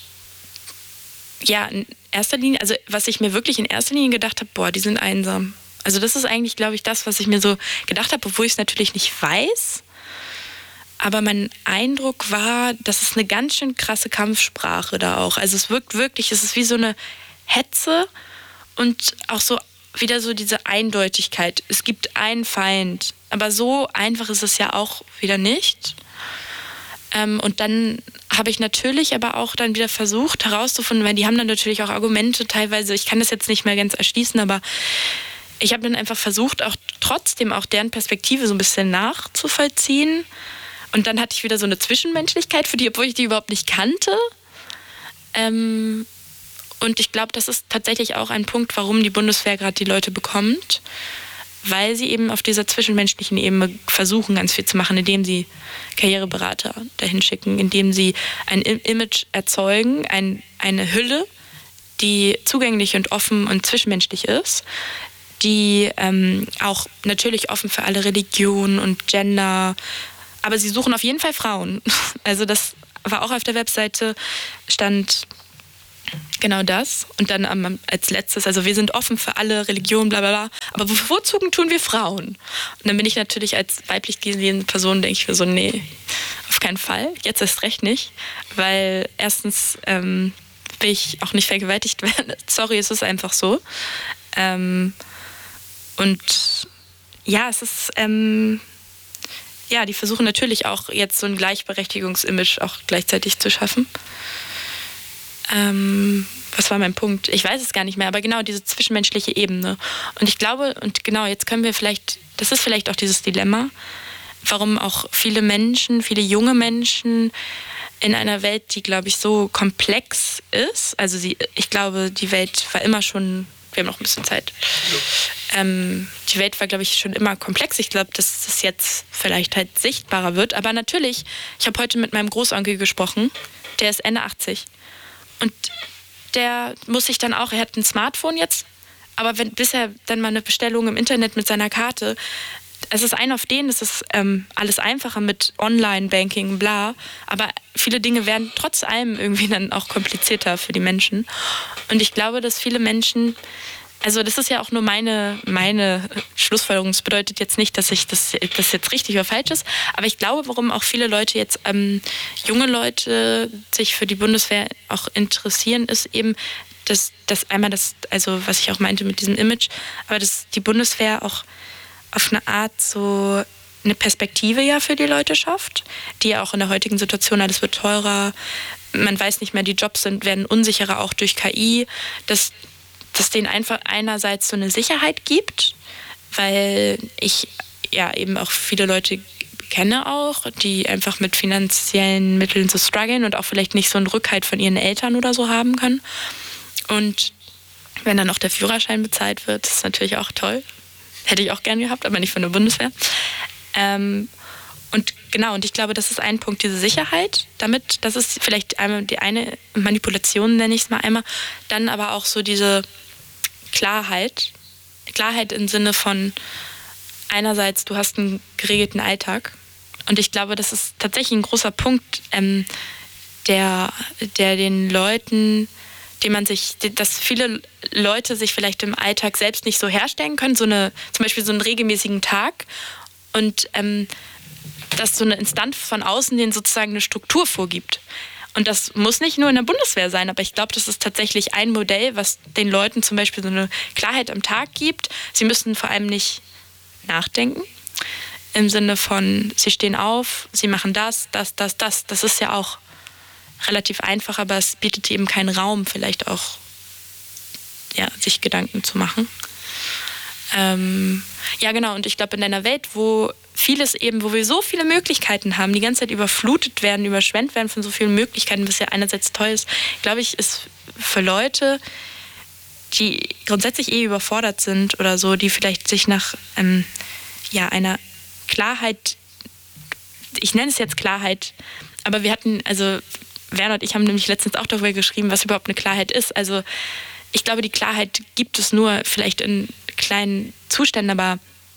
ja, in erster Linie, also was ich mir wirklich in erster Linie gedacht habe, boah, die sind einsam. Also das ist eigentlich, glaube ich, das, was ich mir so gedacht habe, obwohl ich es natürlich nicht weiß. Aber mein Eindruck war, das ist eine ganz schön krasse Kampfsprache da auch. Also es wirkt wirklich, es ist wie so eine Hetze und auch so wieder so diese Eindeutigkeit. Es gibt einen Feind, aber so einfach ist es ja auch wieder nicht. Und dann habe ich natürlich aber auch dann wieder versucht herauszufinden, weil die haben dann natürlich auch Argumente teilweise, ich kann das jetzt nicht mehr ganz erschließen, aber ich habe dann einfach versucht, auch trotzdem auch deren Perspektive so ein bisschen nachzuvollziehen. Und dann hatte ich wieder so eine Zwischenmenschlichkeit für die, obwohl ich die überhaupt nicht kannte. Und ich glaube, das ist tatsächlich auch ein Punkt, warum die Bundeswehr gerade die Leute bekommt, weil sie eben auf dieser zwischenmenschlichen Ebene versuchen, ganz viel zu machen, indem sie Karriereberater dahin schicken, indem sie ein Image erzeugen, eine Hülle, die zugänglich und offen und zwischenmenschlich ist, die auch natürlich offen für alle Religionen und Gender, aber sie suchen auf jeden Fall Frauen. Also das war auch auf der Webseite, stand genau das. Und dann als letztes, also wir sind offen für alle Religionen, bla bla bla, aber bevorzugen tun wir Frauen. Und dann bin ich natürlich als weiblich gelesene Person, denke ich mir so, nee, auf keinen Fall, jetzt erst recht nicht, weil erstens will ich auch nicht vergewaltigt werden. Sorry, es ist einfach so. Und ja, es ist, ja, die versuchen natürlich auch jetzt so ein Gleichberechtigungsimage auch gleichzeitig zu schaffen. Was war mein Punkt? Ich weiß es gar nicht mehr, aber genau diese zwischenmenschliche Ebene. Und ich glaube, und genau, jetzt können wir vielleicht, das ist vielleicht auch dieses Dilemma, warum auch viele Menschen, viele junge Menschen in einer Welt, die, glaube ich, so komplex ist, also ich glaube, die Welt war immer schon, wir haben noch ein bisschen Zeit, die Welt war, glaube ich, schon immer komplex. Ich glaube, dass das jetzt vielleicht halt sichtbarer wird, aber natürlich, ich habe heute mit meinem Großonkel gesprochen, der ist Ende 80. Und der muss sich dann auch, er hat ein Smartphone jetzt, aber bis er dann mal eine Bestellung im Internet mit seiner Karte, es ist auf denen, es ist alles einfacher mit Online-Banking, bla, aber viele Dinge werden trotz allem irgendwie dann auch komplizierter für die Menschen. Und ich glaube, dass viele Menschen, also das ist ja auch nur meine Schlussfolgerung. Das bedeutet jetzt nicht, dass das jetzt richtig oder falsch ist. Aber ich glaube, warum auch viele Leute jetzt, junge Leute sich für die Bundeswehr auch interessieren, ist eben, dass einmal das, also was ich auch meinte mit diesem Image, aber dass die Bundeswehr auch auf eine Art so eine Perspektive ja für die Leute schafft, die ja auch in der heutigen Situation, alles wird teurer, man weiß nicht mehr, die Jobs werden unsicherer auch durch KI, dass denen einfach einerseits so eine Sicherheit gibt, weil ich ja eben auch viele Leute kenne auch, die einfach mit finanziellen Mitteln so strugglen und auch vielleicht nicht so einen Rückhalt von ihren Eltern oder so haben können. Und wenn dann noch der Führerschein bezahlt wird, ist natürlich auch toll. Hätte ich auch gern gehabt, aber nicht von der Bundeswehr. Und genau, und ich glaube, das ist ein Punkt, diese Sicherheit. Das ist vielleicht einmal die eine Manipulation, nenne ich es mal einmal. Dann aber auch so diese Klarheit. Klarheit im Sinne von einerseits, du hast einen geregelten Alltag. Und ich glaube, das ist tatsächlich ein großer Punkt, der den Leuten, dass viele Leute sich vielleicht im Alltag selbst nicht so herstellen können, zum Beispiel so einen regelmäßigen Tag und dass so eine Instanz von außen denen sozusagen eine Struktur vorgibt. Und das muss nicht nur in der Bundeswehr sein, aber ich glaube, das ist tatsächlich ein Modell, was den Leuten zum Beispiel so eine Klarheit am Tag gibt. Sie müssen vor allem nicht nachdenken, im Sinne von, sie stehen auf, sie machen das. Das ist ja auch relativ einfach, aber es bietet eben keinen Raum, vielleicht auch sich Gedanken zu machen. Ja, genau, und ich glaube, in einer Welt, wo wir so viele Möglichkeiten haben, die ganze Zeit überflutet werden, überschwemmt werden von so vielen Möglichkeiten, was ja einerseits toll ist, glaube ich, ist für Leute, die grundsätzlich überfordert sind oder so, die vielleicht sich nach einer Klarheit, ich nenne es jetzt Klarheit, aber Werner und ich haben nämlich letztens auch darüber geschrieben, was überhaupt eine Klarheit ist. Also ich glaube, die Klarheit gibt es nur vielleicht in kleinen Zuständen, aber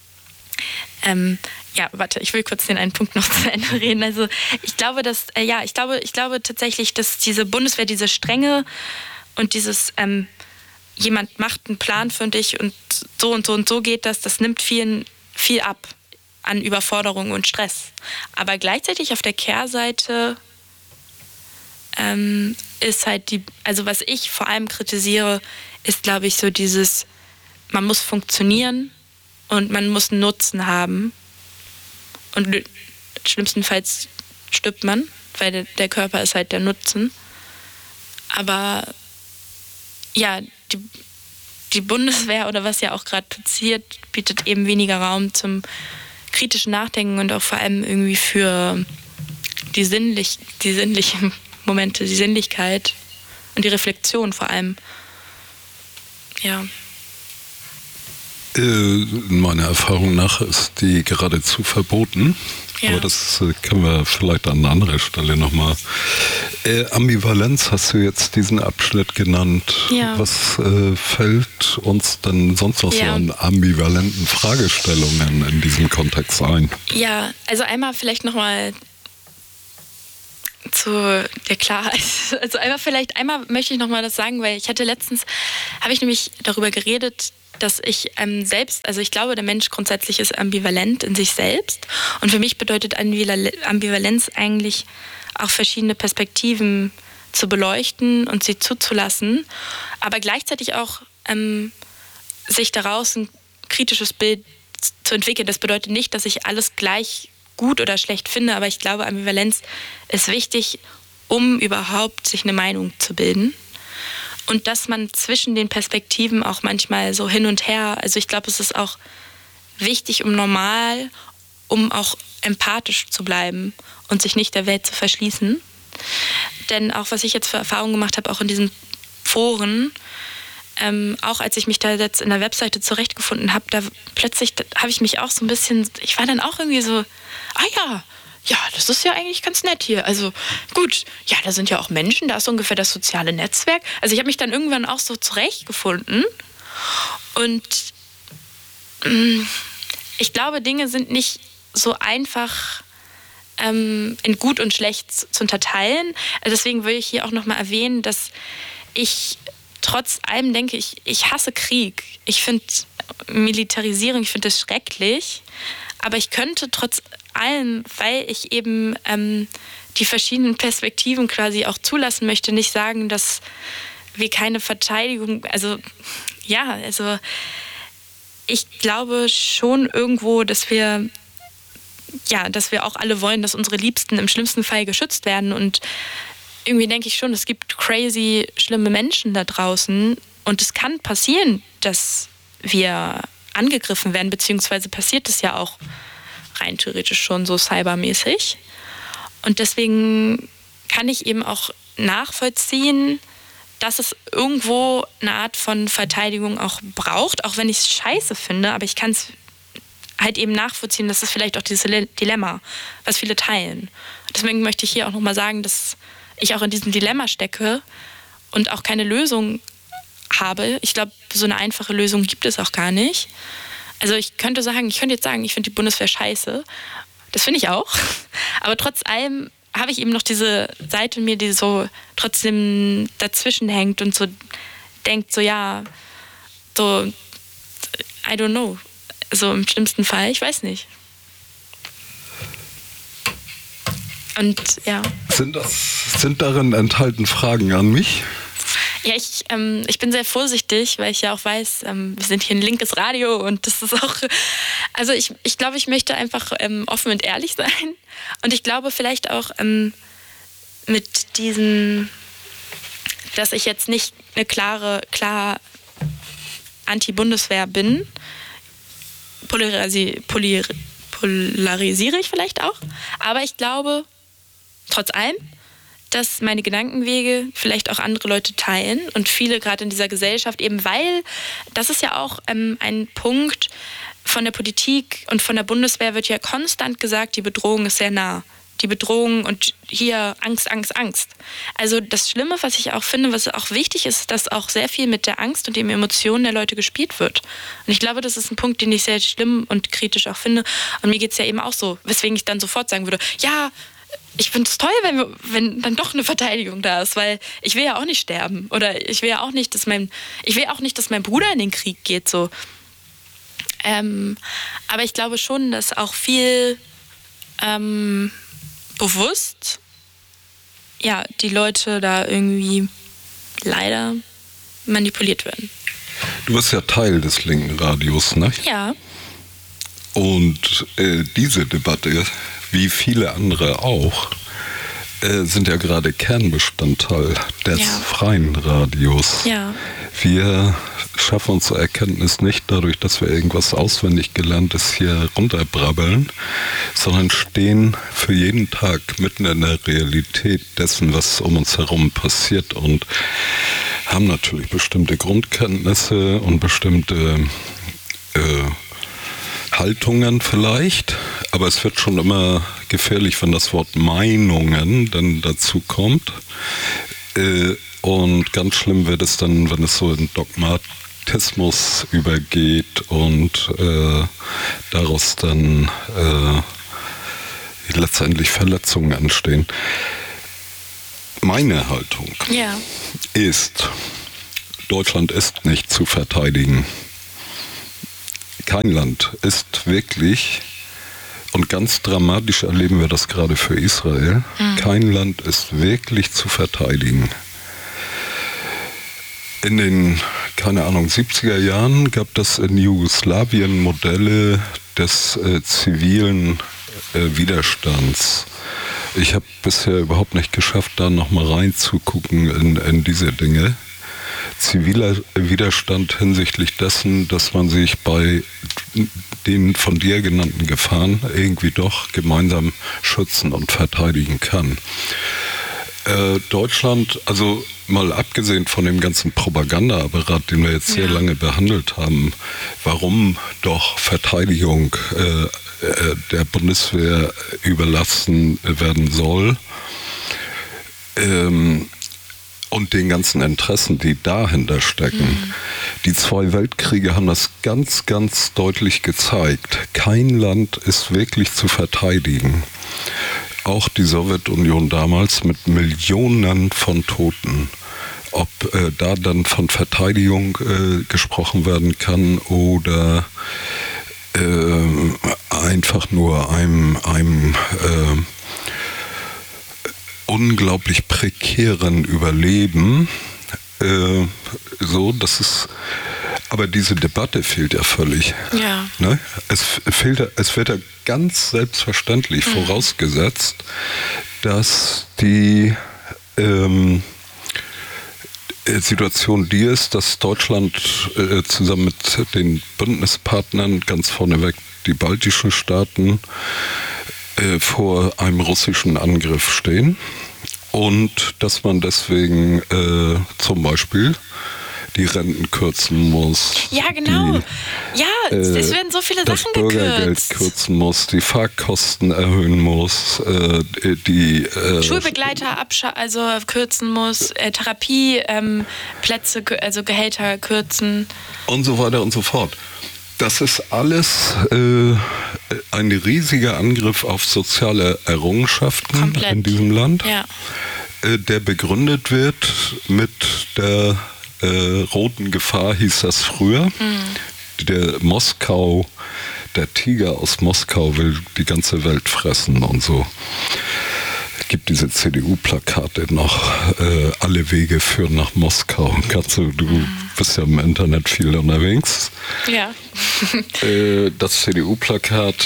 ich will kurz den einen Punkt noch zu Ende reden. Also ich glaube, ich glaube tatsächlich, dass diese Bundeswehr, diese Strenge und dieses jemand macht einen Plan für dich und so und so und so geht das nimmt viel ab an Überforderung und Stress. Aber gleichzeitig auf der Kehrseite ist halt was ich vor allem kritisiere, ist, glaube ich, so dieses, man muss funktionieren und man muss einen Nutzen haben. Und schlimmstenfalls stirbt man, weil der Körper ist halt der Nutzen. Aber ja, die Bundeswehr oder was ja auch gerade passiert, bietet eben weniger Raum zum kritischen Nachdenken und auch vor allem irgendwie für die sinnlichen Momente, die Sinnlichkeit und die Reflexion vor allem. Ja. Meiner Erfahrung nach ist die geradezu verboten. Ja. Aber das können wir vielleicht an einer anderen Stelle nochmal. Ambivalenz hast du jetzt diesen Abschnitt genannt. Ja. Was fällt uns denn sonst noch so an ambivalenten Fragestellungen in diesem Kontext ein? Ja, also einmal vielleicht nochmal zu der Klarheit. Also einmal möchte ich nochmal das sagen, weil habe ich nämlich darüber geredet, dass ich selbst, also ich glaube, der Mensch grundsätzlich ist ambivalent in sich selbst. Und für mich bedeutet Ambivalenz eigentlich auch verschiedene Perspektiven zu beleuchten und sie zuzulassen, aber gleichzeitig auch sich daraus ein kritisches Bild zu entwickeln. Das bedeutet nicht, dass ich alles gleich gut oder schlecht finde, aber ich glaube, Ambivalenz ist wichtig, um überhaupt sich eine Meinung zu bilden. Und dass man zwischen den Perspektiven auch manchmal so hin und her, also ich glaube, es ist auch wichtig, um auch empathisch zu bleiben und sich nicht der Welt zu verschließen. Denn auch was ich jetzt für Erfahrungen gemacht habe, auch in diesen Foren, auch als ich mich da jetzt in der Webseite zurechtgefunden habe, da habe ich mich auch so ein bisschen, ich war dann auch irgendwie so, ja, das ist ja eigentlich ganz nett hier. Also gut, ja, da sind ja auch Menschen, da ist ungefähr das soziale Netzwerk. Also ich habe mich dann irgendwann auch so zurechtgefunden. Und ich glaube, Dinge sind nicht so einfach in gut und schlecht zu unterteilen. Also deswegen will ich hier auch nochmal erwähnen, dass ich trotz allem denke, ich hasse Krieg. Ich finde Militarisierung, ich finde das schrecklich. Aber ich könnte trotz allem, weil ich eben die verschiedenen Perspektiven quasi auch zulassen möchte, nicht sagen, dass wir keine Verteidigung, also ich glaube schon irgendwo, dass wir auch alle wollen, dass unsere Liebsten im schlimmsten Fall geschützt werden, und irgendwie denke ich schon, es gibt crazy schlimme Menschen da draußen und es kann passieren, dass wir angegriffen werden, beziehungsweise passiert es ja auch rein theoretisch schon so cybermäßig. Und deswegen kann ich eben auch nachvollziehen, dass es irgendwo eine Art von Verteidigung auch braucht, auch wenn ich es scheiße finde, aber ich kann es halt eben nachvollziehen, das ist vielleicht auch dieses Dilemma, was viele teilen. Deswegen möchte ich hier auch nochmal sagen, dass ich auch in diesem Dilemma stecke und auch keine Lösung habe. Ich glaube, so eine einfache Lösung gibt es auch gar nicht. Also ich könnte jetzt sagen, ich finde die Bundeswehr scheiße. Das finde ich auch. Aber trotz allem habe ich eben noch diese Seite in mir, die so trotzdem dazwischen hängt und so denkt, so ja, so, I don't know. So im schlimmsten Fall, ich weiß nicht. Und ja. Sind darin enthalten Fragen an mich? Ja, ich bin sehr vorsichtig, weil ich ja auch weiß, wir sind hier ein linkes Radio und das ist auch, also ich glaube, ich möchte einfach offen und ehrlich sein, und ich glaube vielleicht auch mit diesem, dass ich jetzt nicht eine klar Anti-Bundeswehr bin, polarisiere ich vielleicht auch, aber ich glaube trotz allem, dass meine Gedankenwege vielleicht auch andere Leute teilen und viele gerade in dieser Gesellschaft, eben weil, das ist ja auch ein Punkt von der Politik und von der Bundeswehr, wird ja konstant gesagt, die Bedrohung ist sehr nah. Die Bedrohung und hier Angst, Angst, Angst. Also das Schlimme, was ich auch finde, was auch wichtig ist, dass auch sehr viel mit der Angst und den Emotionen der Leute gespielt wird. Und ich glaube, das ist ein Punkt, den ich sehr schlimm und kritisch auch finde. Und mir geht es ja eben auch so, weswegen ich dann sofort sagen würde, ja, ich finde es toll, wenn dann doch eine Verteidigung da ist, weil ich will ja auch nicht sterben. Oder ich will ja auch nicht, dass mein Bruder in den Krieg geht. So. Aber ich glaube schon, dass auch viel bewusst die Leute da irgendwie leider manipuliert werden. Du bist ja Teil des linken Radios, ne? Ja. Und diese Debatte, wie viele andere auch, sind ja gerade Kernbestandteil des freien Radios. Ja. Wir schaffen unsere Erkenntnis nicht dadurch, dass wir irgendwas auswendig Gelerntes hier runterbrabbeln, sondern stehen für jeden Tag mitten in der Realität dessen, was um uns herum passiert und haben natürlich bestimmte Grundkenntnisse und bestimmte Haltungen vielleicht, aber es wird schon immer gefährlich, wenn das Wort Meinungen dann dazu kommt. Und ganz schlimm wird es dann, wenn es so in Dogmatismus übergeht und daraus dann letztendlich Verletzungen entstehen. Meine Haltung ist, Deutschland ist nicht zu verteidigen. Kein Land ist wirklich, und ganz dramatisch erleben wir das gerade für Israel, kein Land ist wirklich zu verteidigen. In den, 70er Jahren gab es in Jugoslawien Modelle des zivilen Widerstands. Ich habe bisher überhaupt nicht geschafft, da nochmal reinzugucken in diese Dinge. Ziviler Widerstand hinsichtlich dessen, dass man sich bei den von dir genannten Gefahren irgendwie doch gemeinsam schützen und verteidigen kann. Deutschland, also mal abgesehen von dem ganzen Propagandaapparat, den wir jetzt sehr lange behandelt haben, warum doch Verteidigung der Bundeswehr überlassen werden soll, und den ganzen Interessen, die dahinter stecken. Die 2 Weltkriege haben das ganz, ganz deutlich gezeigt. Kein Land ist wirklich zu verteidigen. Auch die Sowjetunion damals mit Millionen von Toten. Ob da dann von Verteidigung gesprochen werden kann oder einfach nur einem unglaublich prekären Überleben. Aber diese Debatte fehlt ja völlig. Ja. Ne? Es wird ja ganz selbstverständlich vorausgesetzt, dass die Situation die ist, dass Deutschland zusammen mit den Bündnispartnern, ganz vorneweg die baltischen Staaten, vor einem russischen Angriff stehen und dass man deswegen zum Beispiel die Renten kürzen muss. Ja, genau. Es werden so viele Sachen gekürzt. Das Bürgergeld kürzen muss, die Fahrkosten erhöhen muss, die Schulbegleiter kürzen muss, Therapieplätze, also Gehälter kürzen. Und so weiter und so fort. Das ist alles ein riesiger Angriff auf soziale Errungenschaften in diesem Land, der begründet wird mit der roten Gefahr, hieß das früher. Der Tiger aus Moskau will die ganze Welt fressen und so. Es gibt diese CDU-Plakate noch, alle Wege führen nach Moskau. Du bist ja im Internet viel unterwegs. Ja. Das CDU-Plakat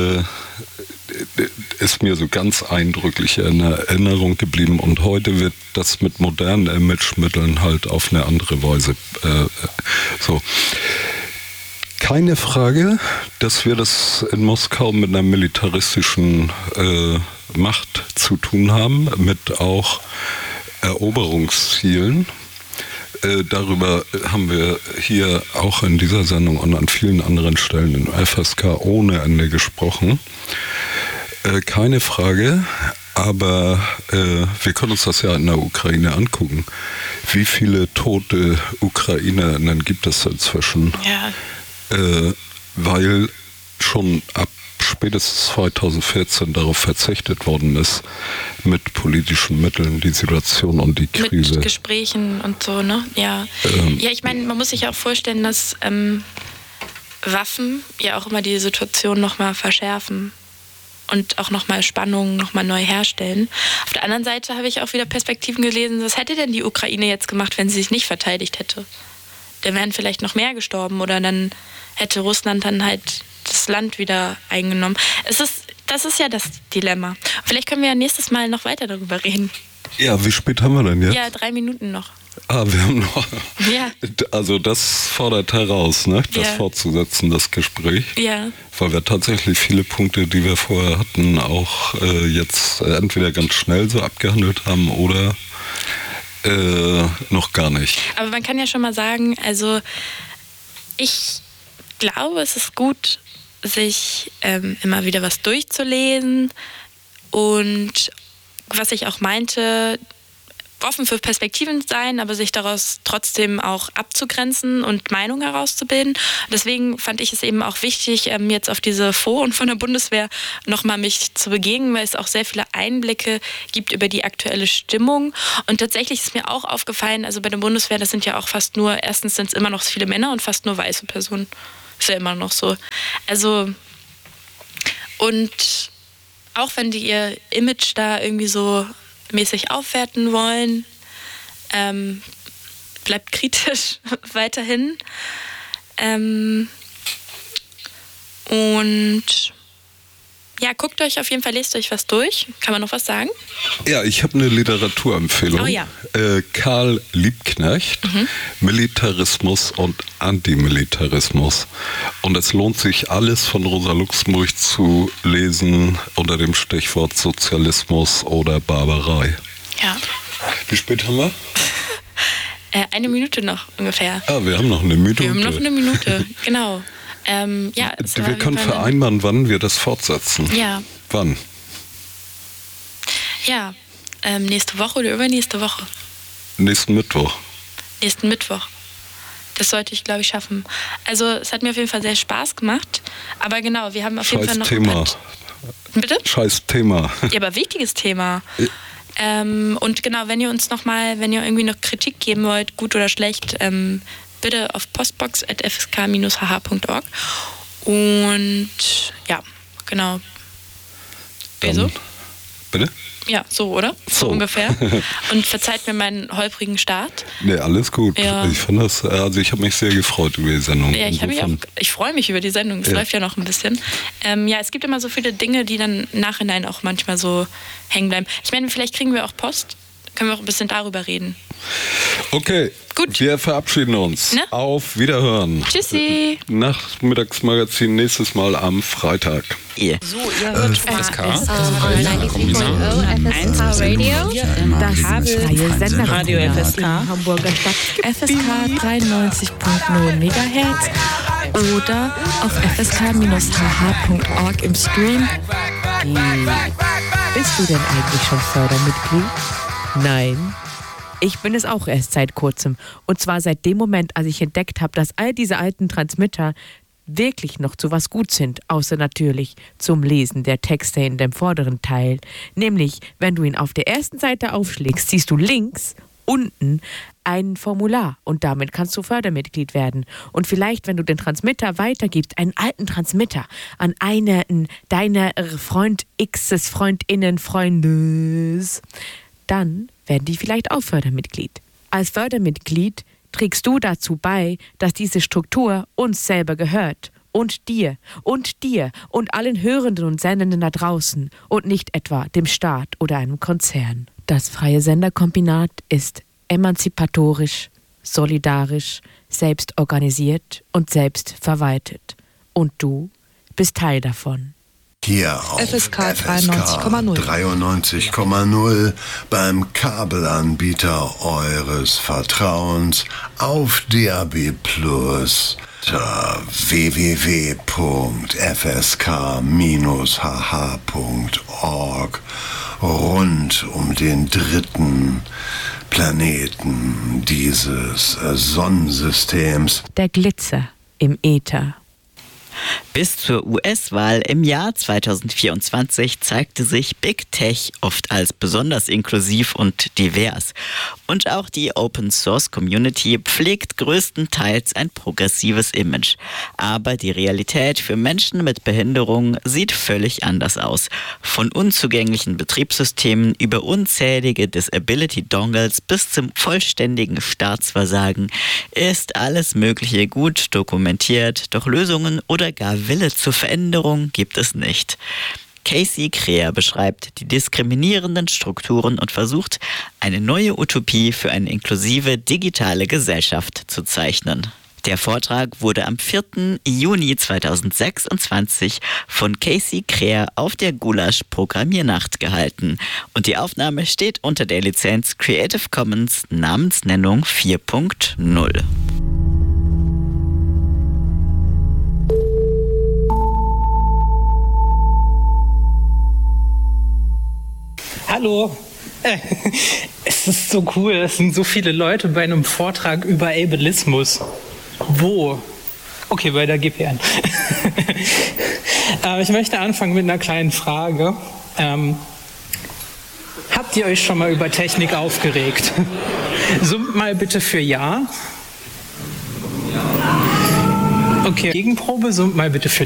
ist mir so ganz eindrücklich in Erinnerung geblieben und heute wird das mit modernen Imagemitteln halt auf eine andere Weise so. Keine Frage, dass wir das in Moskau mit einer militaristischen Macht zu tun haben, mit auch Eroberungszielen. Darüber haben wir hier auch in dieser Sendung und an vielen anderen Stellen in FSK ohne Ende gesprochen. Keine Frage, aber wir können uns das ja in der Ukraine angucken. Wie viele tote Ukrainerinnen gibt es inzwischen? Ja. Weil schon ab spätestens 2014 darauf verzichtet worden ist, mit politischen Mitteln die Situation und die Krise. Mit Gesprächen und so, ne? Ja. Ich meine, man muss sich auch vorstellen, dass Waffen ja auch immer die Situation nochmal verschärfen und auch nochmal Spannungen nochmal neu herstellen. Auf der anderen Seite habe ich auch wieder Perspektiven gelesen, was hätte denn die Ukraine jetzt gemacht, wenn sie sich nicht verteidigt hätte? Dann wären vielleicht noch mehr gestorben oder dann hätte Russland dann halt das Land wieder eingenommen. Das ist ja das Dilemma. Vielleicht können wir ja nächstes Mal noch weiter darüber reden. Ja, wie spät haben wir denn jetzt? Ja, 3 Minuten noch. Wir haben noch. Ja. Also das fordert heraus, ne? Das Ja. fortzusetzen, das Gespräch. Ja. Weil wir tatsächlich viele Punkte, die wir vorher hatten, auch jetzt entweder ganz schnell so abgehandelt haben oder noch gar nicht. Aber man kann ja schon mal sagen, also ich glaube, es ist gut, sich immer wieder was durchzulesen und was ich auch meinte, offen für Perspektiven sein, aber sich daraus trotzdem auch abzugrenzen und Meinung herauszubilden. Deswegen fand ich es eben auch wichtig, jetzt auf diese Foren von der Bundeswehr nochmal mich zu begegnen, weil es auch sehr viele Einblicke gibt über die aktuelle Stimmung. Und tatsächlich ist mir auch aufgefallen, also bei der Bundeswehr, das sind ja auch erstens sind es immer noch viele Männer und fast nur weiße Personen. Ist ja immer noch so. Also, und auch wenn die ihr Image da irgendwie so mäßig aufwerten wollen, bleibt kritisch weiterhin. Und ja, guckt euch auf jeden Fall, lest euch was durch. Kann man noch was sagen? Ja, ich habe eine Literaturempfehlung. Oh ja. Karl Liebknecht, Militarismus und Antimilitarismus. Und es lohnt sich, alles von Rosa Luxemburg zu lesen unter dem Stichwort Sozialismus oder Barbarei. Ja. Wie spät haben wir? 1 Minute noch ungefähr. Wir haben noch eine Minute. Wir haben noch 1 Minute, genau. Ja, wir können vereinbaren, wann wir das fortsetzen. Ja. Wann? Ja, nächste Woche oder übernächste Woche? Nächsten Mittwoch. Nächsten Mittwoch. Das sollte ich, glaube ich, schaffen. Also es hat mir auf jeden Fall sehr Spaß gemacht. Aber genau, wir haben auf jeden Fall noch Thema. Bitte? Scheiß Thema. Ja, aber wichtiges Thema. Und genau, wenn ihr irgendwie noch Kritik geben wollt, gut oder schlecht, bitte auf postbox@fsk-hh.org. Und ja, genau. Dann, bitte? Ja, so, oder? So ungefähr. Und verzeiht mir meinen holprigen Start. Nee, alles gut. Ja. Ich fand das, ich habe mich sehr gefreut über die Sendung. Ja, ich freue mich über die Sendung. Es läuft ja noch ein bisschen. Ja, es gibt immer so viele Dinge, die dann im Nachhinein auch manchmal so hängen bleiben. Ich meine, vielleicht kriegen wir auch Post. Können wir auch ein bisschen darüber reden. Okay, gut. Wir verabschieden uns. Ne? Auf Wiederhören. Tschüssi. Nachmittagsmagazin nächstes Mal am Freitag. So, ihr hört FSK. FSK Radio. Das freie Sender Radio FSK. Hamburger Stadt. FSK 93.0 MHz oder auf fsk-hh.org im Stream. Bist du denn eigentlich schon Fördermitglied? Nein. Ich bin es auch erst seit kurzem. Und zwar seit dem Moment, als ich entdeckt habe, dass all diese alten Transmitter wirklich noch zu was gut sind, außer natürlich zum Lesen der Texte in dem vorderen Teil. Nämlich, wenn du ihn auf der ersten Seite aufschlägst, siehst du links unten ein Formular und damit kannst du Fördermitglied werden. Und vielleicht, wenn du den Transmitter weitergibst, einen alten Transmitter an einen deiner Freund X's, Freundinnen, Freundes, dann werden die vielleicht auch Fördermitglied. Als Fördermitglied trägst du dazu bei, dass diese Struktur uns selber gehört. Und dir und allen Hörenden und Sendenden da draußen und nicht etwa dem Staat oder einem Konzern. Das freie Senderkombinat ist emanzipatorisch, solidarisch, selbstorganisiert und selbstverwaltet. Und du bist Teil davon. Hier auf FSK 93,0 beim Kabelanbieter eures Vertrauens auf DAB+ unter www.fsk-hh.org rund um den dritten Planeten dieses Sonnensystems. Der Glitzer im Äther. Bis zur US-Wahl im Jahr 2024 zeigte sich Big Tech oft als besonders inklusiv und divers. Und auch die Open-Source-Community pflegt größtenteils ein progressives Image. Aber die Realität für Menschen mit Behinderung sieht völlig anders aus. Von unzugänglichen Betriebssystemen über unzählige Disability-Dongles bis zum vollständigen Staatsversagen ist alles Mögliche gut dokumentiert, doch Lösungen oder gar Wille zur Veränderung gibt es nicht. Casey Creer beschreibt die diskriminierenden Strukturen und versucht, eine neue Utopie für eine inklusive digitale Gesellschaft zu zeichnen. Der Vortrag wurde am 4. Juni 2026 von Casey Creer auf der Gulasch Programmiernacht gehalten und die Aufnahme steht unter der Lizenz Creative Commons Namensnennung 4.0. Hallo, es ist so cool, es sind so viele Leute bei einem Vortrag über Ableismus. Wo? Okay, bei der GPN. Ich möchte anfangen mit einer kleinen Frage. Habt ihr euch schon mal über Technik aufgeregt? Summt mal bitte für Ja. Okay, Gegenprobe, summt mal bitte für